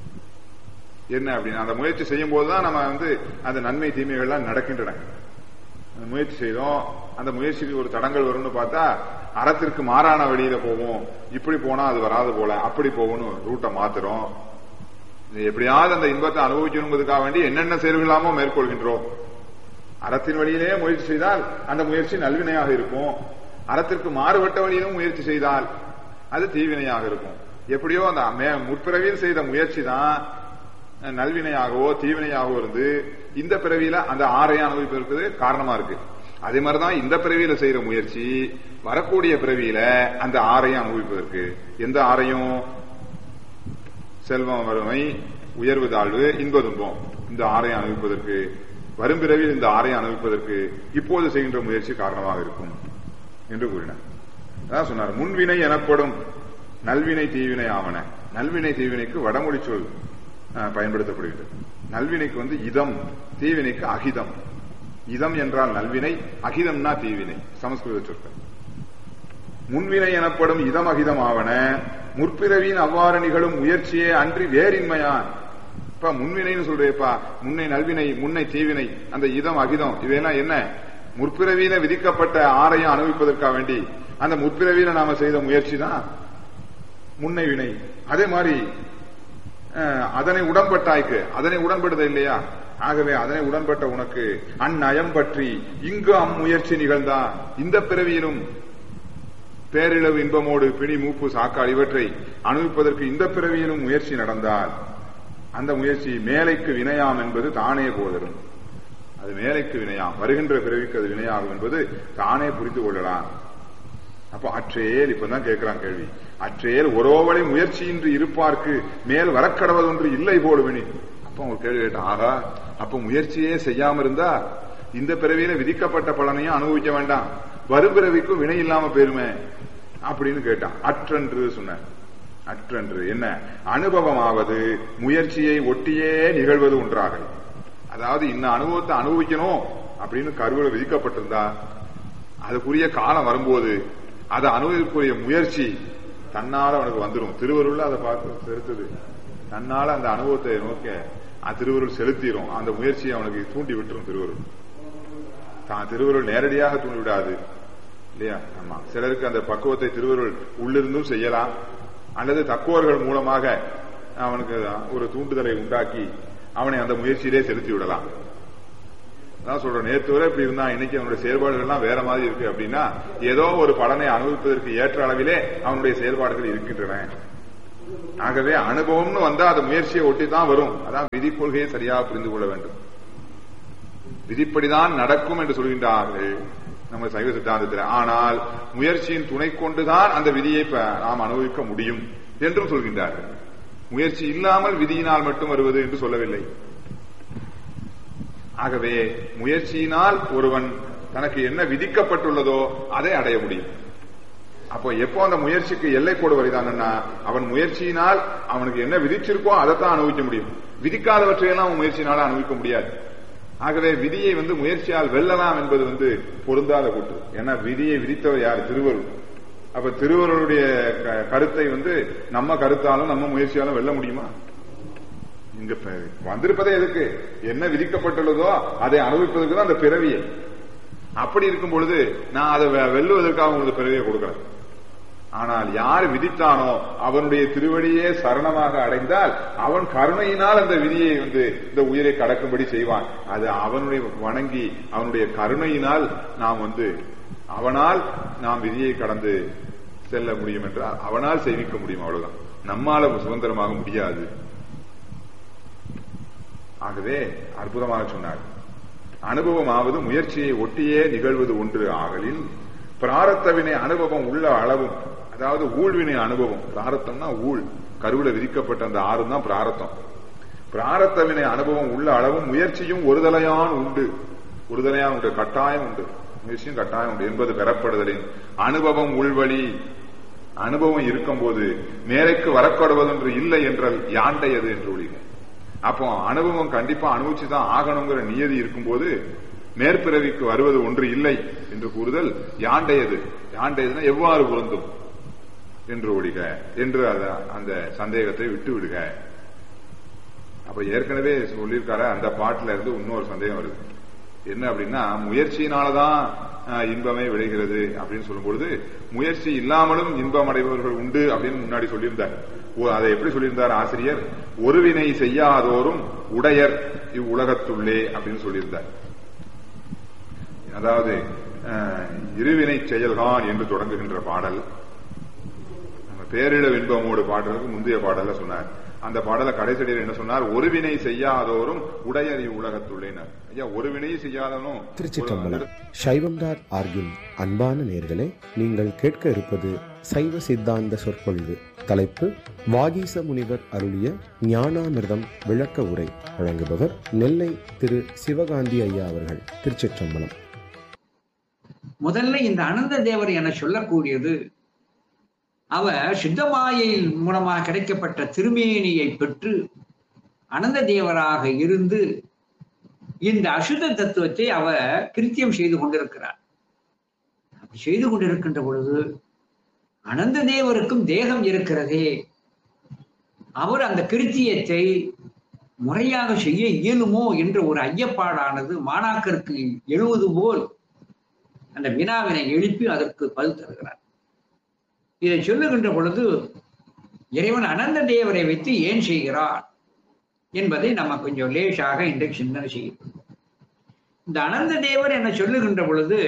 என்ன அப்படின்னா, அந்த முயற்சி செய்யும் போதுதான் நம்ம அந்த நன்மை தீமைகள்லாம் நடக்கின்றன. முயற்சி செய்தோம், அந்த முயற்சிக்கு ஒரு தடங்கள் வரும்னு பார்த்தா அறத்திற்கு மாறான வழியில போவோம். இப்படி போனா அது வராது போல, அப்படி போகணும், ரூட்டை மாத்துறோம். எப்படியாவது அந்த இன்பத்தை அனுபவிக்கணுங்கிறதுக்காக வேண்டி என்னென்ன செயல்களாமோ மேற்கொள்கின்றோம். அறத்தின் வழியிலே முயற்சி செய்தால் அந்த முயற்சி நல்வினையாக இருக்கும். அறத்திற்கு மாறுபட்ட வழியிலும் முயற்சி செய்தால் அது தீவினையாக இருக்கும். எப்படியோ அந்த முற்பிறவியில் செய்த முயற்சி தான் நல்வினையாகவோ தீவினையாகவோ இருந்து இந்த பிறவியில அந்த 6ஐயும் அனுபவிப்பதற்கு காரணமா இருக்கு. அதே மாதிரிதான் இந்த பிறவியில செய்யற முயற்சி வரக்கூடிய பிறவியில அந்த 6ஐயும் அனுபவிப்பதற்கு. எந்த 6ஐயும்? செல்வம், வறுமை, உயர்வு தாழ்வு, இன்ப துன்பம், இந்த 6ஐயும் அனுபவிப்பதற்கு, வரும் பிறவியில் இந்த 6ஐயும் அனுபவிப்பதற்கு இப்போது செய்கின்ற முயற்சி காரணமாக இருக்கும் என்று கூறினார். அதான் சொன்னார், முன்வினை எனப்படும் நல்வினை தீவினை ஆவன. நல்வினை தீவினைக்கு வடமொழி சொல் பயன்படுத்தப்படுகிறது. நல்வினைக்கு இதம், தீவினைக்கு அகிதம். இதம் என்றால் நல்வினை, அகிதம்னா தீவினை, சமஸ்கிருத சொற்கள். முன்வினை எனப்படும் இதம் அகிதம் ஆவன முற்பிறவியின் அவ்வாறு நிகழும் முயற்சியே அன்றி வேறின்மையான். இப்ப முன்வினைன்னு சொல்றேப்பா, முன்னை நல்வினை, முன்னை தீவினை, அந்த இதம் அகிதம் இவையெல்லாம் என்ன? முற்பிறவியில விதிக்கப்பட்ட 6ஐயும் அனுபவிப்பதற்காக வேண்டி அந்த முற்பிறவியில நாம செய்த முயற்சி தான் முன்னை வினை. அதே மாதிரி அதனை உடன்பட்டாய்க்கு, அதனை உடன்படுத இல்லையா? ஆகவே அதனை உடன்பட்ட உனக்கு அந்நயம் பற்றி இங்கு அம்முயற்சி நிகழ்ந்தான். இந்த பிறவியிலும் பேரிழவு இன்பமோடு பிணி, மூப்பு, சாக்கால் இவற்றை அனுபவிப்பதற்கு இந்த பிறவியிலும் முயற்சி நடந்தால் அந்த முயற்சி மேலைக்கு வினையாம் என்பது தானே போதரும். அது மேலைக்கு வினையாம், வருகின்ற பிறவிக்கு அது வினையாகும் என்பது தானே புரிந்து கொள்ளலாம். அப்ப அற்றேல், இப்பதான் கேட்கிறான் கேள்வி, அற்றேல் ஒரோவழி முயற்சியின்றி இருப்பார்க்கு மேல் வரக்கடவதொன்று இல்லை போடுவனி. அப்ப ஒரு கேள்வி கேட்டான், ஆகா, அப்ப முயற்சியே செய்யாம இருந்தா இந்த பிறவியில விதிக்கப்பட்ட பலனையும் அனுபவிக்க வேண்டாம், வரும் பிறவிக்கும் வினை இல்லாம போயிருமே அப்படின்னு கேட்டான். அற்றன்று சொன்ன. அற்றன்று என்ன? அனுபவமாவது முயற்சியை ஒட்டியே நிகழ்வது ஒன்றாக. அதாவது இந்த அனுபவத்தை அனுபவிக்கணும் அப்படின்னு கருவில விதிக்கப்பட்டிருந்தா அதுக்குரிய காலம் வரும்போது அதை அனுபவிக்கக்கூடிய முயற்சி தன்னால அவனுக்கு வந்துடும். திருவருள் அதை பார்த்து செலுத்துது, தன்னால அந்த அனுபவத்தை நோக்க திருவருள் செலுத்திடும். அந்த முயற்சியை அவனுக்கு தூண்டி விட்டுரும் திருவருள். தான் திருவருள் நேரடியாக தூண்டி விடாது இல்லையா? ஆமா, சிலருக்கு அந்த பக்குவத்தை திருவருள் உள்ளிருந்தும் செய்யலாம், அல்லது தக்குவர்கள் மூலமாக அவனுக்கு ஒரு தூண்டுதலை உண்டாக்கி அவனை அந்த முயற்சியிலே செலுத்தி விடலாம். அதான் சொல்ற, நேற்று வரை இப்படி இருந்தா இன்னைக்கு அவனுடைய செயல்பாடுகள்லாம் வேற மாதிரி இருக்கு அப்படின்னா ஏதோ ஒரு பலனை அனுபவிப்பதற்கு ஏற்ற அளவிலே அவனுடைய செயல்பாடுகள் இருக்கின்றன. ஆகவே அனுபவம்னு வந்தா அது முயற்சியை ஒட்டி தான் வரும். அதான் விதி கொள்கையை சரியாக புரிந்து கொள்ள வேண்டும். விதிப்படிதான் நடக்கும் என்று சொல்கின்றார்கள் நம்ம சைவ சித்தாந்தத்தில். ஆனால் முயற்சியின் துணை கொண்டுதான் அந்த விதியை நாம் அனுபவிக்க முடியும் என்றும் சொல்கின்றார்கள். முயற்சி இல்லாமல் விதியினால் மட்டும் வருவது என்று சொல்லவில்லை. ஆகவே முயற்சியினால் ஒருவன் தனக்கு என்ன விதிக்கப்பட்டுள்ளதோ அதை அடைய முடியும். அப்போ எப்போ அந்த முயற்சிக்கு எல்லை கோடு வருதான்னா அவன் முயற்சியினால் அவனுக்கு என்ன விதிச்சிருக்கோ அதைத்தான் அனுபவிக்க முடியும். விதிக்காதவற்றையெல்லாம் அவன் முயற்சியினால அனுபவிக்க முடியாது. ஆகவே விதியை முயற்சியால் வெல்லலாம் என்பது பொருந்தாத கூற்று. ஏன்னா விதியை விதித்தவர் யார்? திருவருள். அப்ப திருவருளுடைய கருத்தை நம்ம கருத்தாலும் நம்ம முயற்சியாலும் வெல்ல முடியுமா? இங்க வந்திருப்பதே எதுக்கு? என்ன விதிக்கப்பட்டுள்ளதோ அதை அனுபவிப்பதற்கு தான் அந்த பிறவியை. அப்படி இருக்கும் பொழுது நான் அதை வெல்லுவதற்காக உங்களுக்கு பிறவியை கொடுக்கிறேன். ஆனால் யார் விதித்தானோ அவனுடைய திருவடியே சரணமாக அடைந்தால் அவன் கருணையினால் அந்த விதியை இந்த உயிரை கடக்கும்படி செய்வான். அது அவனுடைய வணங்கி அவனுடைய கருணையினால் நாம் அவனால் நாம் விதியை கடந்து செல்ல முடியும் என்றால் அவனால் செய்விக்க முடியும். அவ்வளவுதான். நம்மால சுதந்திரமாக முடியாது. ஆகவே அற்புதமாக சொன்னார். அனுபவமாவது முயற்சியை ஒட்டியே நிகழ்வது ஒன்று ஆகலில் பிராரத்தவினை அனுபவம் உள்ள அளவும், அதாவது ஊழ்வினை அனுபவம். பிராரத்தம்னா ஊழ், கருவில விதிக்கப்பட்ட அந்த 6 தான் பிராரத்தம். பிராரத்தவினை அனுபவம் உள்ள அளவும் முயற்சியும் ஒருதலையான் உண்டு. ஒருதலையான் உண்டு, கட்டாயம் உண்டு. முயற்சியும் கட்டாயம் உண்டு என்பது பெறப்படுதலின் அனுபவம் உள்வழி. அனுபவம் இருக்கும் போது மேலைக்கு வரப்படுவதென்று இல்லை என்றால் யாண்டையது என்று ஒழிக. அப்போ அனுபவம் கண்டிப்பா அனுபவிச்சுதான் ஆகணுங்கிற நியதி இருக்கும்போது மேற்பிறவிக்கு வருவது ஒன்று இல்லை என்று கூறுதல் யாண்டையது. யாண்டையதுன்னா எவ்வாறு பொருந்தும் என்று ஒழிக என்று அந்த சந்தேகத்தை விட்டு விடுக. அப்ப ஏற்கனவே சொல்லியிருக்காரு அந்த பாட்டுல இருந்து இன்னொரு சந்தேகம் வருது. என்ன அப்படின்னா முயற்சியினாலதான் இன்பமே விளைகிறது அப்படின்னு சொல்லும் பொழுது முயற்சி இல்லாமலும் இன்பம் அடைபவர்கள் உண்டு அப்படின்னு முன்னாடி சொல்லியிருந்தார். அதை எப்படி சொல்லியிருந்தார் ஆசிரியர்? ஒருவினை செய்யாதோரும் உடையர் இவ்வுலகத்துள்ளே அப்படின்னு சொல்லியிருந்தார். அதாவது இருவினை செயல்கான் என்று தொடங்குகின்ற பாடல் பேரிட இன்பமோடு பாடுறதுக்கு முந்தைய பாடல சொன்னார். அந்த பாடல கடைசியில் என்ன சொன்னார்? ஒருவினை செய்யாதோரும் உடையர் இவ்வுலகத்துள்ளேனர். ஐயா, ஒருவினை செய்யாதவனும். திருச்சிற்றம்பலம். சைவம்டார் ஆர்கின் அன்பான நேயர்களே, நீங்கள் கேட்க இருப்பது சைவ சித்தாந்த சொற்பொழிவு. தலைப்பு வாகீச முனிவர் அருளிய ஞானாமிர்தம் விளக்க உரை. வழங்குபவர் நெல்லை திரு சிவகாந்தி ஐயா அவர்கள். திருச்சிற்றம்பலம். முதல்ல இந்த அனந்த தேவர் என சொல்லக்கூடியது அவர் சித்தமாயையின் மூலமாக கிடைக்கப்பட்ட திருமேனியை பெற்று அனந்த தேவராக இருந்து இந்த அசுத்த தத்துவத்தை அவர் கிருத்தியம் செய்து கொண்டிருக்கிறார். அப்படி செய்து கொண்டிருக்கின்ற பொழுது அனந்த தேவருக்கும் தேகம் இருக்கிறதே, அவர் அந்த கிருத்தியத்தை முறையாக செய்ய இயலுமோ என்ற ஒரு ஐயப்பாடானது மாணாக்கருக்கு எழுவது போல் அந்த வினாவினை எழுப்பி அதற்கு பதில் தருகிறார். இதை சொல்லுகின்ற பொழுது இறைவன் அனந்த தேவரை வைத்து ஏன் செய்கிறார் என்பதை நம்ம கொஞ்சம் லேசாக இன்றைக்கு சிந்தனை செய்யும். இந்த அனந்த தேவர் என சொல்லுகின்ற பொழுது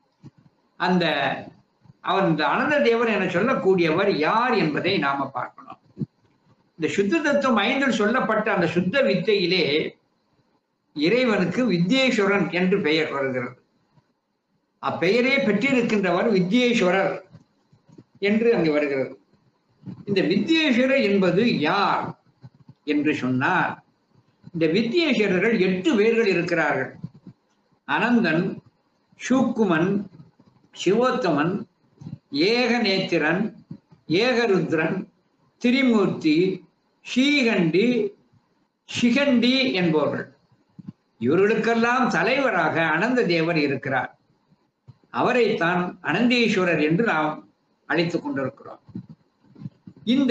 அவன் இந்த அனந்த தேவர் என சொல்லக்கூடியவர் யார் என்பதை நாம பார்க்கணும். இந்த சுத்த தத்துவம் 5 சொல்லப்பட்ட அந்த சுத்த வித்தையிலே இறைவனுக்கு வித்யேஸ்வரன் என்று பெயர் வருகிறது. அப்பெயரே பெற்றிருக்கின்றவர் வித்யேஸ்வரர் என்று அங்கு வருகிறது. இந்த வித்யேஸ்வரர் என்பது யார் என்று சொன்னார், இந்த வித்யேஸ்வரர்கள் 8 பேர்கள் இருக்கிறார்கள். அனந்தன், சூக்குமன், சிவோத்தமன், ஏகநேத்திரன், ஏகருத்ரன், திரிமூர்த்தி, ஸ்ரீகண்டி, சிகண்டி என்பவர்கள். இவர்களுக்கெல்லாம் தலைவராக அனந்த தேவர் இருக்கிறார். அவரைத்தான் அனந்தேஸ்வரர் என்று நாம் அழைத்துக் கொண்டிருக்கிறோம். இந்த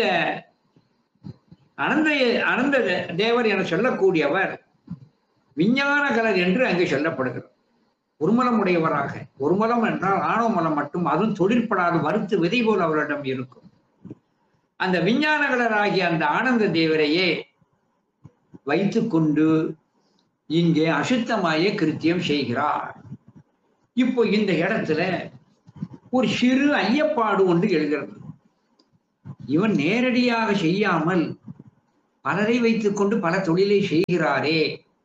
அனந்த தேவர் என சொல்லக்கூடியவர் விஞ்ஞானகலர் என்று அங்கு சொல்லப்படுகிறார். ஒருமலம் உடையவராக, ஒருமலம் என்றால் ஆணவ மலம் மட்டும், அதுவும் தொழிற்படாத வறுத்து விதை போல் அவரிடம் இருக்கும். அந்த விஞ்ஞானகலராகிய அந்த ஆனந்த தேவரையே வைத்துக் கொண்டு இங்கே அசுத்தமாய கிருத்தியம் செய்கிறார். இப்போ இந்த இடத்துல ஒரு சிறு ஐயப்பாடு ஒன்று எழுகிறது. இவன் நேரடியாக செய்யாமல் பலரை வைத்துக் கொண்டு பல தொழிலை செய்கிறாரே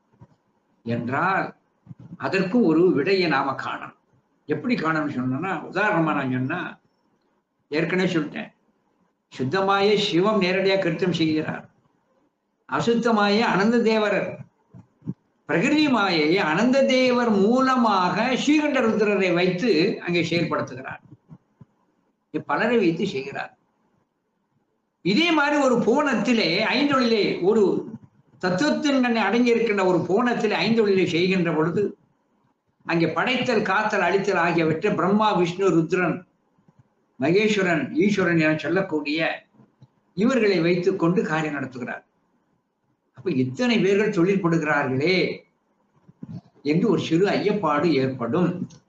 என்றால் அதற்கு ஒரு விடையை நாம காணணும். எப்படி காணணும்னு சொன்னோம்னா, உதாரணமா நான் சொன்னா, ஏற்கனவே சொல்லிட்டேன், சுத்தமாய சிவம் நேரடியாக கிருத்தம் செய்கிறார், அசுத்தமாய அனந்த தேவரர், பிரகிருதி மாயை அனந்த தேவர் மூலமாக ஸ்ரீகண்ட ருத்ரரை வைத்து அங்கே செயல்படுத்துகிறார், பலரை வைத்து செய்கிறார். இதே மாதிரி ஒரு புவனத்திலே ஐந்தொழிலே, ஒரு தத்துவத்தின் கண்ணை அடங்கியிருக்கின்ற ஒரு புவனத்திலே ஐந்தொழிலை செய்கின்ற பொழுது அங்கே படைத்தல், காத்தல், அழித்தல் ஆகியவற்றை பிரம்மா, விஷ்ணு, ருத்ரன், மகேஸ்வரன், ஈஸ்வரன் என சொல்லக்கூடிய இவர்களை வைத்துக் கொண்டு காரியம் நடத்துகிறார். அப்ப இத்தனை பேர்கள் தொழிற்படுகிறார்களே என்று ஒரு சிறு ஐயப்பாடு ஏற்படும்.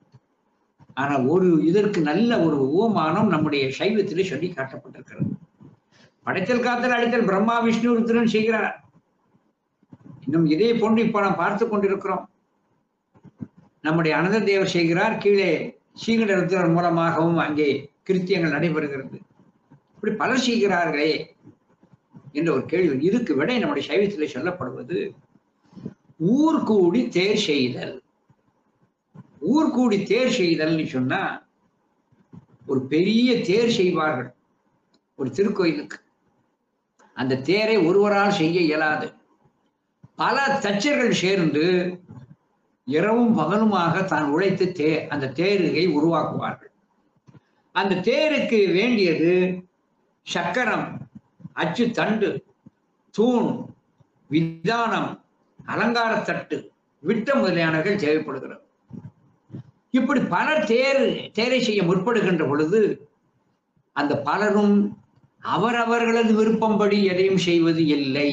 ஆனா இதற்கு நல்ல ஒரு உவமானம் நம்முடைய சைவத்திலே சொல்லி காட்டப்பட்டிருக்கிறது. படைத்தல், காத்தல், அழித்தல் பிரம்மா, விஷ்ணு, ருத்ரன் செய்கிறார். இன்னும் இதே போன்று இப்ப நாம் பார்த்து கொண்டிருக்கிறோம். நம்முடைய அனந்த தேவர் செய்கிறார், கீழே ஸ்ரீகண்ட ருத்ரர் மூலமாகவும் அங்கே கிருத்தியங்கள் நடைபெறுகிறது. இப்படி பலர் செய்கிறார்களே என்ற ஒரு கேள்வி. இதுக்கு விட நம்முடைய சைவத்திலே சொல்லப்படுவது ஊர் கூடி தேர் செய்தல். ஊர் கூடி தேர் செய்தல்னு சொன்னா, ஒரு பெரிய தேர் செய்வார்கள் ஒரு திருக்கோயிலுக்கு. அந்த தேரை ஒருவரால் செய்ய இயலாது. பல தச்சர்கள் சேர்ந்து இரவும் பகலுமாக தான் உழைத்து அந்த தேருகை உருவாக்குவார்கள். அந்த தேருக்கு வேண்டியது சக்கரம், அச்சு தண்டு, தூண், விதானம், அலங்கார தட்டு, விட்டம் முதலியானவர்கள் தேவைப்படுகிறது. இப்படி பலர் தேரை செய்ய முற்படுகின்ற பொழுது அந்த பலரும் அவரவர்களது விருப்பம்படி எதையும் செய்வது இல்லை.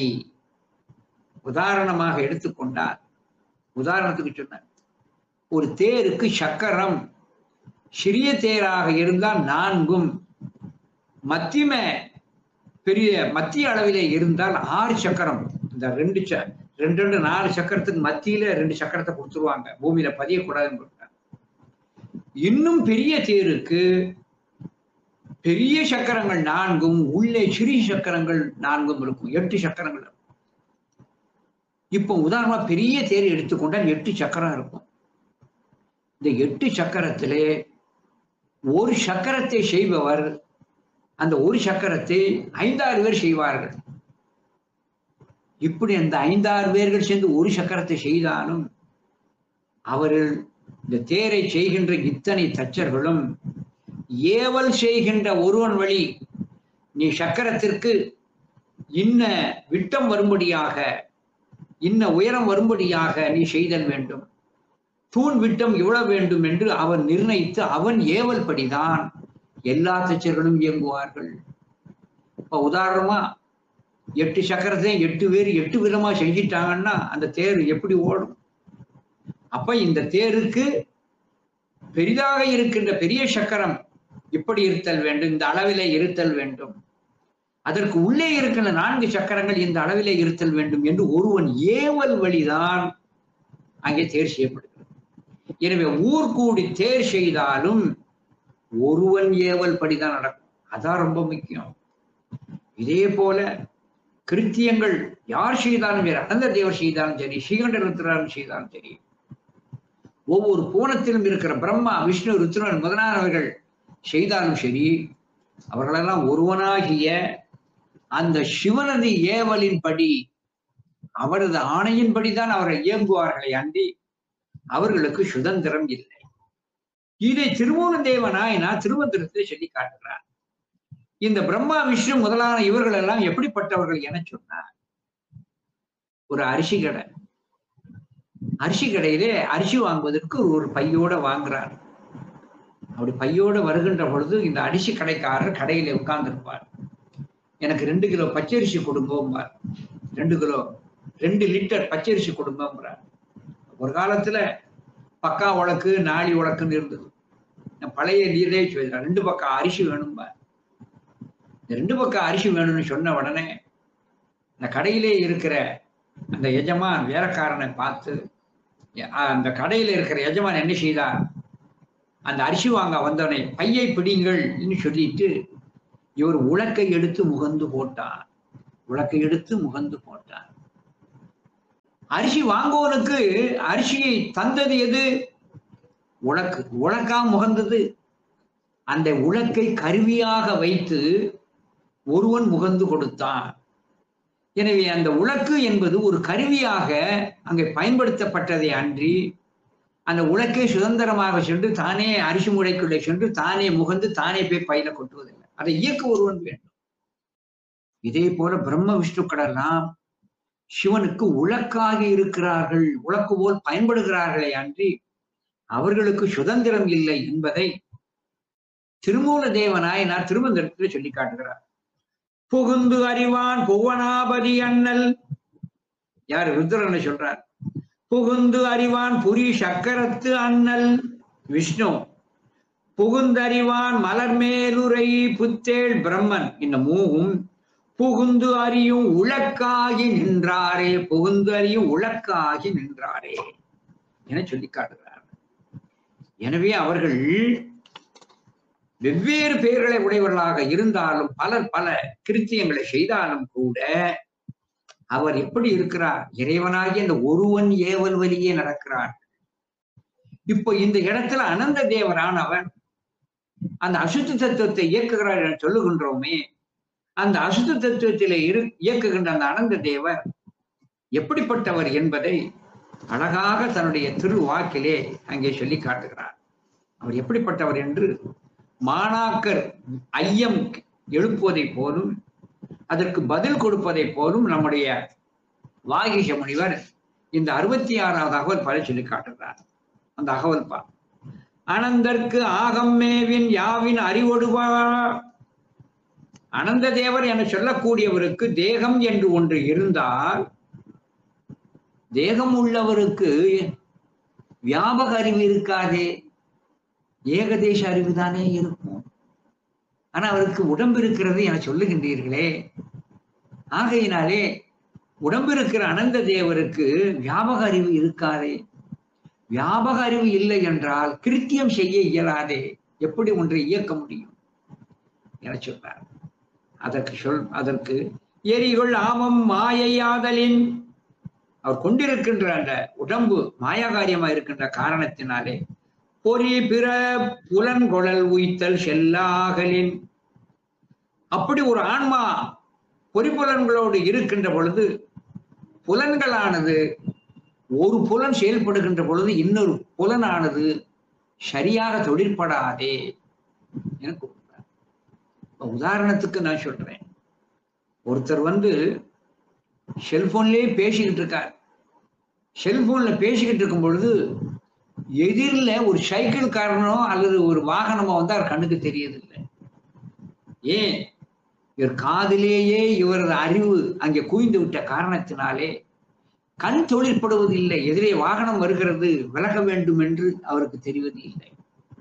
உதாரணமாக எடுத்துக்கொண்டார், உதாரணத்துக்கு சொன்னார், ஒரு தேருக்கு சக்கரம் சிறிய தேராக இருந்தால் 4, மத்திய அளவிலே இருந்தால் 6 சக்கரம். இந்த 4 சக்கரத்துக்கு மத்தியில 2 சக்கரத்தை கொடுத்துருவாங்க, பூமியில பதியக்கூடாதுன்னு சொல்றாங்க. இன்னும் பெரிய தேருக்கு பெரிய சக்கரங்கள் 4, உள்ளே சிறிய சக்கரங்கள் 4 இருக்கும், 8 சக்கரங்கள் இருக்கும். இப்போ உதாரணமா பெரிய தேர் எடுத்துக்கொண்டால் 8 சக்கரம் இருக்கும். இந்த 8 சக்கரத்திலே ஒரு சக்கரத்தை செய்பவர் அந்த ஒரு சக்கரத்தை 5-6 பேர் செய்வார்கள். இப்படி அந்த 5-6 பேர்கள் சேர்ந்து ஒரு சக்கரத்தை செய்தாலும் அவர்கள் இந்த தேரை செய்கின்ற இத்தனை தச்சர்களும் ஏவல் செய்கின்ற ஒருவன் வழி, நீ சக்கரத்திற்கு இன்ன விட்டம் வரும்படியாக, இன்ன உயரம் வரும்படியாக நீ செய்தல் வேண்டும், தூண் விட்டம் இவ்வளவு வேண்டும் என்று அவன் நிர்ணயித்து அவன் ஏவல் படிதான் எல்லா தச்சர்களும் இயங்குவார்கள். இப்ப உதாரணமா 8 சக்கரத்தையும் 8 பேர் 8 விதமா செஞ்சிட்டாங்கன்னா அந்த தேர் எப்படி ஓடும்? அப்ப இந்த தேருக்கு பெரிதாக இருக்கின்ற பெரிய சக்கரம் இப்படி இருத்தல் வேண்டும், இந்த அளவிலே இருத்தல் வேண்டும், அதற்கு உள்ளே இருக்கின்ற 4 சக்கரங்கள் இந்த அளவிலே இருத்தல் வேண்டும் என்று ஒருவன் ஏவல் வழிதான் அங்கே தேர் செய்யப்படுகிறது. எனவே ஊர் கூடி தேர் செய்தாலும் ஒருவன் ஏவல் படிதான் நடக்கும். அதான் ரொம்ப முக்கியம். இதே போல கிருத்தியங்கள் யார் செய்தாலும் சரி, அனந்த தேவர் செய்தாலும் சரி, ஸ்ரீகண்ட ருத்ரன் செய்தாலும் சரி, ஒவ்வொரு கோணத்திலும் இருக்கிற பிரம்மா, விஷ்ணு, ருத்ரன் முதலானவர்கள் செய்தாலும் சரி, அவர்களெல்லாம் ஒருவனாகிய அந்த சிவனது ஏவலின்படி, அவரது ஆணையின்படிதான் அவர்கள் இயங்குவார்களை அன்றி அவர்களுக்கு சுதந்திரம் இல்லை. இதை திருமூலதேவ நாயனார் திருமந்திரத்தை சொல்லி காட்டுகிறார். இந்த பிரம்மா, விஷ்ணு முதலான இவர்கள் எல்லாம் எப்படிப்பட்டவர்கள் என சொன்னார். ஒரு அரிசி கடை, அரிசி கடையிலே அரிசி வாங்குவதற்கு ஒரு பையோட வாங்குறார். அப்படி பையோட வருகின்ற பொழுது இந்த அரிசி கடைக்காரர் கடையில உட்கார்ந்துருப்பார். எனக்கு 2 கிலோ பச்சரிசி கொடுங்கோம்பார். 2 லிட்டர் பச்சரிசி கொடுங்கோங்கிறார். ஒரு காலத்துல பக்கா உலக்கு, நாளி உலக்குன்னு இருந்தது. பழைய நீரே சொல்றார், 2 பக்கம் அரிசி வேணும்பார். இந்த 2 பக்கம் அரிசி வேணும்னு சொன்ன உடனே இந்த கடையிலே இருக்கிற அந்த எஜமான் வேலைக்காரனை பார்த்து, அந்த கடையில இருக்கிற எஜமான் என்ன செய்தார், அந்த அரிசி வாங்க வந்தவனை பையை பிடிங்கள் சொல்லிட்டு இவர் உலக்கை எடுத்து முகந்து போட்டார். உலக்கை எடுத்து முகந்து போட்டார். அரிசி வாங்குவோனுக்கு அரிசியை தந்தது எது? உலக்கு. உலக்கா முகந்தது. அந்த உலக்கை கருவியாக வைத்து ஒருவன் முகந்து கொடுத்தான். எனவே அந்த உலக்கு என்பது ஒரு கருவியாக அங்கே பயன்படுத்தப்பட்டதை அன்றி அந்த உலக்கை சுதந்திரமாக சென்று தானே அரிசி முளைக்குள்ளே சென்று தானே முகந்து தானே போய் பையில கொட்டுவதில்லை. அதை இயக்க ஒருவன் வேண்டும். இதே போல பிரம்ம விஷ்ணுக்களெல்லாம் சிவனுக்கு உலக்காக இருக்கிறார்கள், உலக்கு போல் பயன்படுகிறார்களே அன்றி அவர்களுக்கு சுதந்திரம் இல்லை என்பதை திருமூல தேவநாயனார் திருமந்திரத்தில் சொல்லி காட்டுகிறார். புகுந்து அறிவான் புவனாபதி அண்ணல். யார்? ருத்ரனை சொல்றார். புகுந்து அறிவான் புரி சக்கரத்து அண்ணல் விஷ்ணு. புகுந்தறிவான் மலர்மேலுரை புத்தேள் பிரம்மன். இந்த மூவும் புகுந்து அறியும் உலக்காகி நின்றாரே, புகுந்து அறியும் உலக்காகி நின்றாரே என சொல்லி காட்டுகிறார். எனவே அவர்கள் வெவ்வேறு பெயர்களை உடையவர்களாக இருந்தாலும் பல கிருத்தியங்களை செய்தாலும் கூட அவர் எப்படி இருக்கிறார்? இறைவனாகி அந்த ஒருவன் ஏவல் வழியே நடக்கிறார். இப்போ இந்த இடத்துல அனந்த தேவரானவன் அந்த அசுத்த தத்துவத்தை இயக்குகிறார் என சொல்லுகின்றோமே, அந்த அசுத்த தத்துவத்திலே இயக்குகின்ற அந்த அனந்த தேவர் எப்படிப்பட்டவர் என்பதை அழகாக தன்னுடைய திருவாக்கிலே அங்கே சொல்லி காட்டுகிறார். அவர் எப்படிப்பட்டவர் என்று மாணாக்கர் ஐயம் எழுப்புவதை போலும் அதற்கு பதில் கொடுப்பதை போலும் நம்முடைய வாகீச முனிவர் இந்த 66வது அகவல் பல சொல்லி காட்டுகிறார். அந்த அகவல் பா அனந்தற்கு ஆகம் மேவின் யாவின் அறிவொடுவா. அனந்த தேவர் என சொல்லக்கூடியவருக்கு தேகம் என்று ஒன்று இருந்தால் தேகம் உள்ளவருக்கு வியாபக அறிவு இருக்காதே, ஏகதேச அறிவு தானே இருக்கும். ஆனா அவருக்கு உடம்பு இருக்கிறது என சொல்லுகின்றீர்களே. ஆகையினாலே உடம்பு இருக்கிற அனந்த தேவருக்கு வியாபக அறிவு இருக்காதே. வியாபக அறிவு இல்லை என்றால் கிருத்தியம் செய்ய இயலாதே, எப்படி ஒன்றை இயக்க முடியும் என சொல்றார். அதற்கு எரிகொள் ஆமம் மாயையாதலின். அவர் கொண்டிருக்கின்ற அந்த உடம்பு மாயாகாரியமா இருக்கின்ற காரணத்தினாலே பொறி பிற புலன்கொழல் உய்த்தல் செல்லாகலின். அப்படி ஒரு ஆன்மா பொறிப்புலன்களோடு இருக்கின்ற பொழுது புலன்களானது ஒரு புலன் செயல்படுகின்ற பொழுது இன்னொரு புலனானது சரியாக தொழிற்படாதே என கூறுகிறார். உதாரணத்துக்கு நான் சொல்றேன், ஒருத்தர் செல்போன்லயே பேசிக்கிட்டு இருக்கார். செல்போன்ல பேசிக்கிட்டு இருக்கும் பொழுது எதிரில் ஒரு சைக்கிள் காரணமோ அல்லது ஒரு வாகனமோ வந்தால் கண்ணுக்கு தெரியதில்லை. ஏன்? இவர் காதிலேயே இவரது அறிவு அங்கே குவிந்து விட்ட காரணத்தினாலே கண் தொழிற்படுவது இல்லை. எதிரே வாகனம் வருகிறது, விலக வேண்டும் என்று அவருக்கு தெரிவது இல்லை.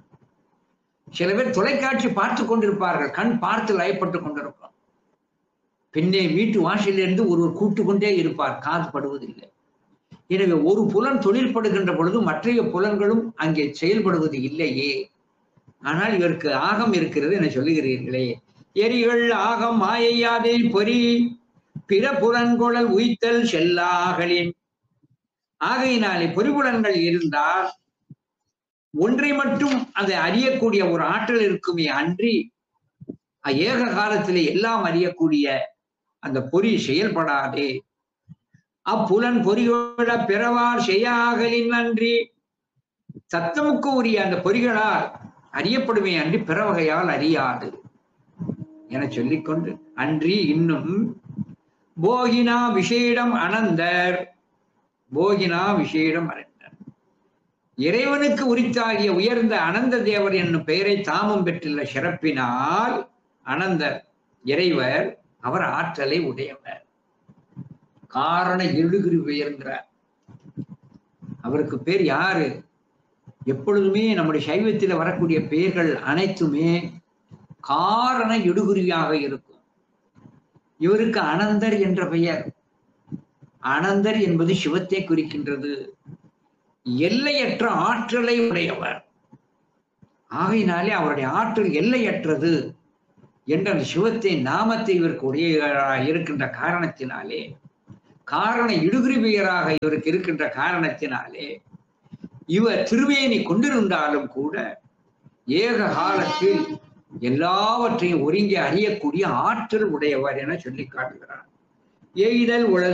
சில பேர் தொலைக்காட்சி பார்த்து கொண்டிருப்பார்கள், கண் பார்த்து லயப்பட்டு கொண்டிருக்கும். பின்னே வீட்டு வாசலிலிருந்து ஒருவர் கூட்டு கொண்டே இருப்பார், காது படுவதில்லை. எனவே ஒரு புலன் தொழிற்படுகின்ற பொழுது மற்றைய புலன்களும் அங்கே செயல்படுவது இல்லையே. ஆனால் இவருக்கு ஆகம் இருக்கிறது என சொல்லுகிறீர்களே. எரிகள் ஆகம் மாயையாதே பொறி பிற புலன்கொழல் உய்த்தல் செல்லாகலின். ஆகையினாலே பொறிபுலன்கள் இருந்தால் ஒன்றை மட்டும் அதை அறியக்கூடிய ஒரு ஆற்றல் இருக்குமே அன்றி ஏக காலத்திலே எல்லாம் அறியக்கூடிய அந்த பொறி செயல்படாதே. அப்புலன் பொறிகள பிறவார் செய்யாகலின் அன்றி. சத்தமுக்கு உரிய அந்த பொறிகளால் அறியப்படுமே அன்றி பிறவகையால் அறியாது என சொல்லிக்கொண்டு அன்றி இன்னும் போகினா விஷேடம் அனந்தர். போகினா விஷேடம் அனந்தர், இறைவனுக்கு உரித்தாகிய உயர்ந்த அனந்த தேவர் என்னும் பெயரை தாமும் பெற்றுள்ள சிறப்பினால் அனந்தர் இறைவர் அவர் ஆற்றலை உடையவர். காரண எழுகிரி உயர்ந்தார். அவருக்கு பேர் யாரு? எப்பொழுதுமே நம்முடைய சைவத்தில் வரக்கூடிய பெயர்கள் அனைத்துமே காரண இடுகுறியாக இருக்கும். இவருக்கு அனந்தர் என்ற பெயர். அனந்தர் என்பது சிவத்தை குறிக்கின்றது. எல்லையற்ற ஆற்றலை உடையவர். ஆகையினாலே அவருடைய ஆற்றல் எல்லையற்றது என்ற அந்த சிவத்தின் நாமத்தை இவருக்கு உடையவராக இருக்கின்ற காரணத்தினாலே, காரண இடுகுறிவியராக இவருக்கு இருக்கின்ற காரணத்தினாலே, இவர் திருமேனி கொண்டிருந்தாலும் கூட ஏக காலத்தில் எல்லாவற்றையும் ஒருங்கி அறியக்கூடிய ஆற்றல் உடையவர் என சொல்லி காட்டுகிறார். எய்தல் உலக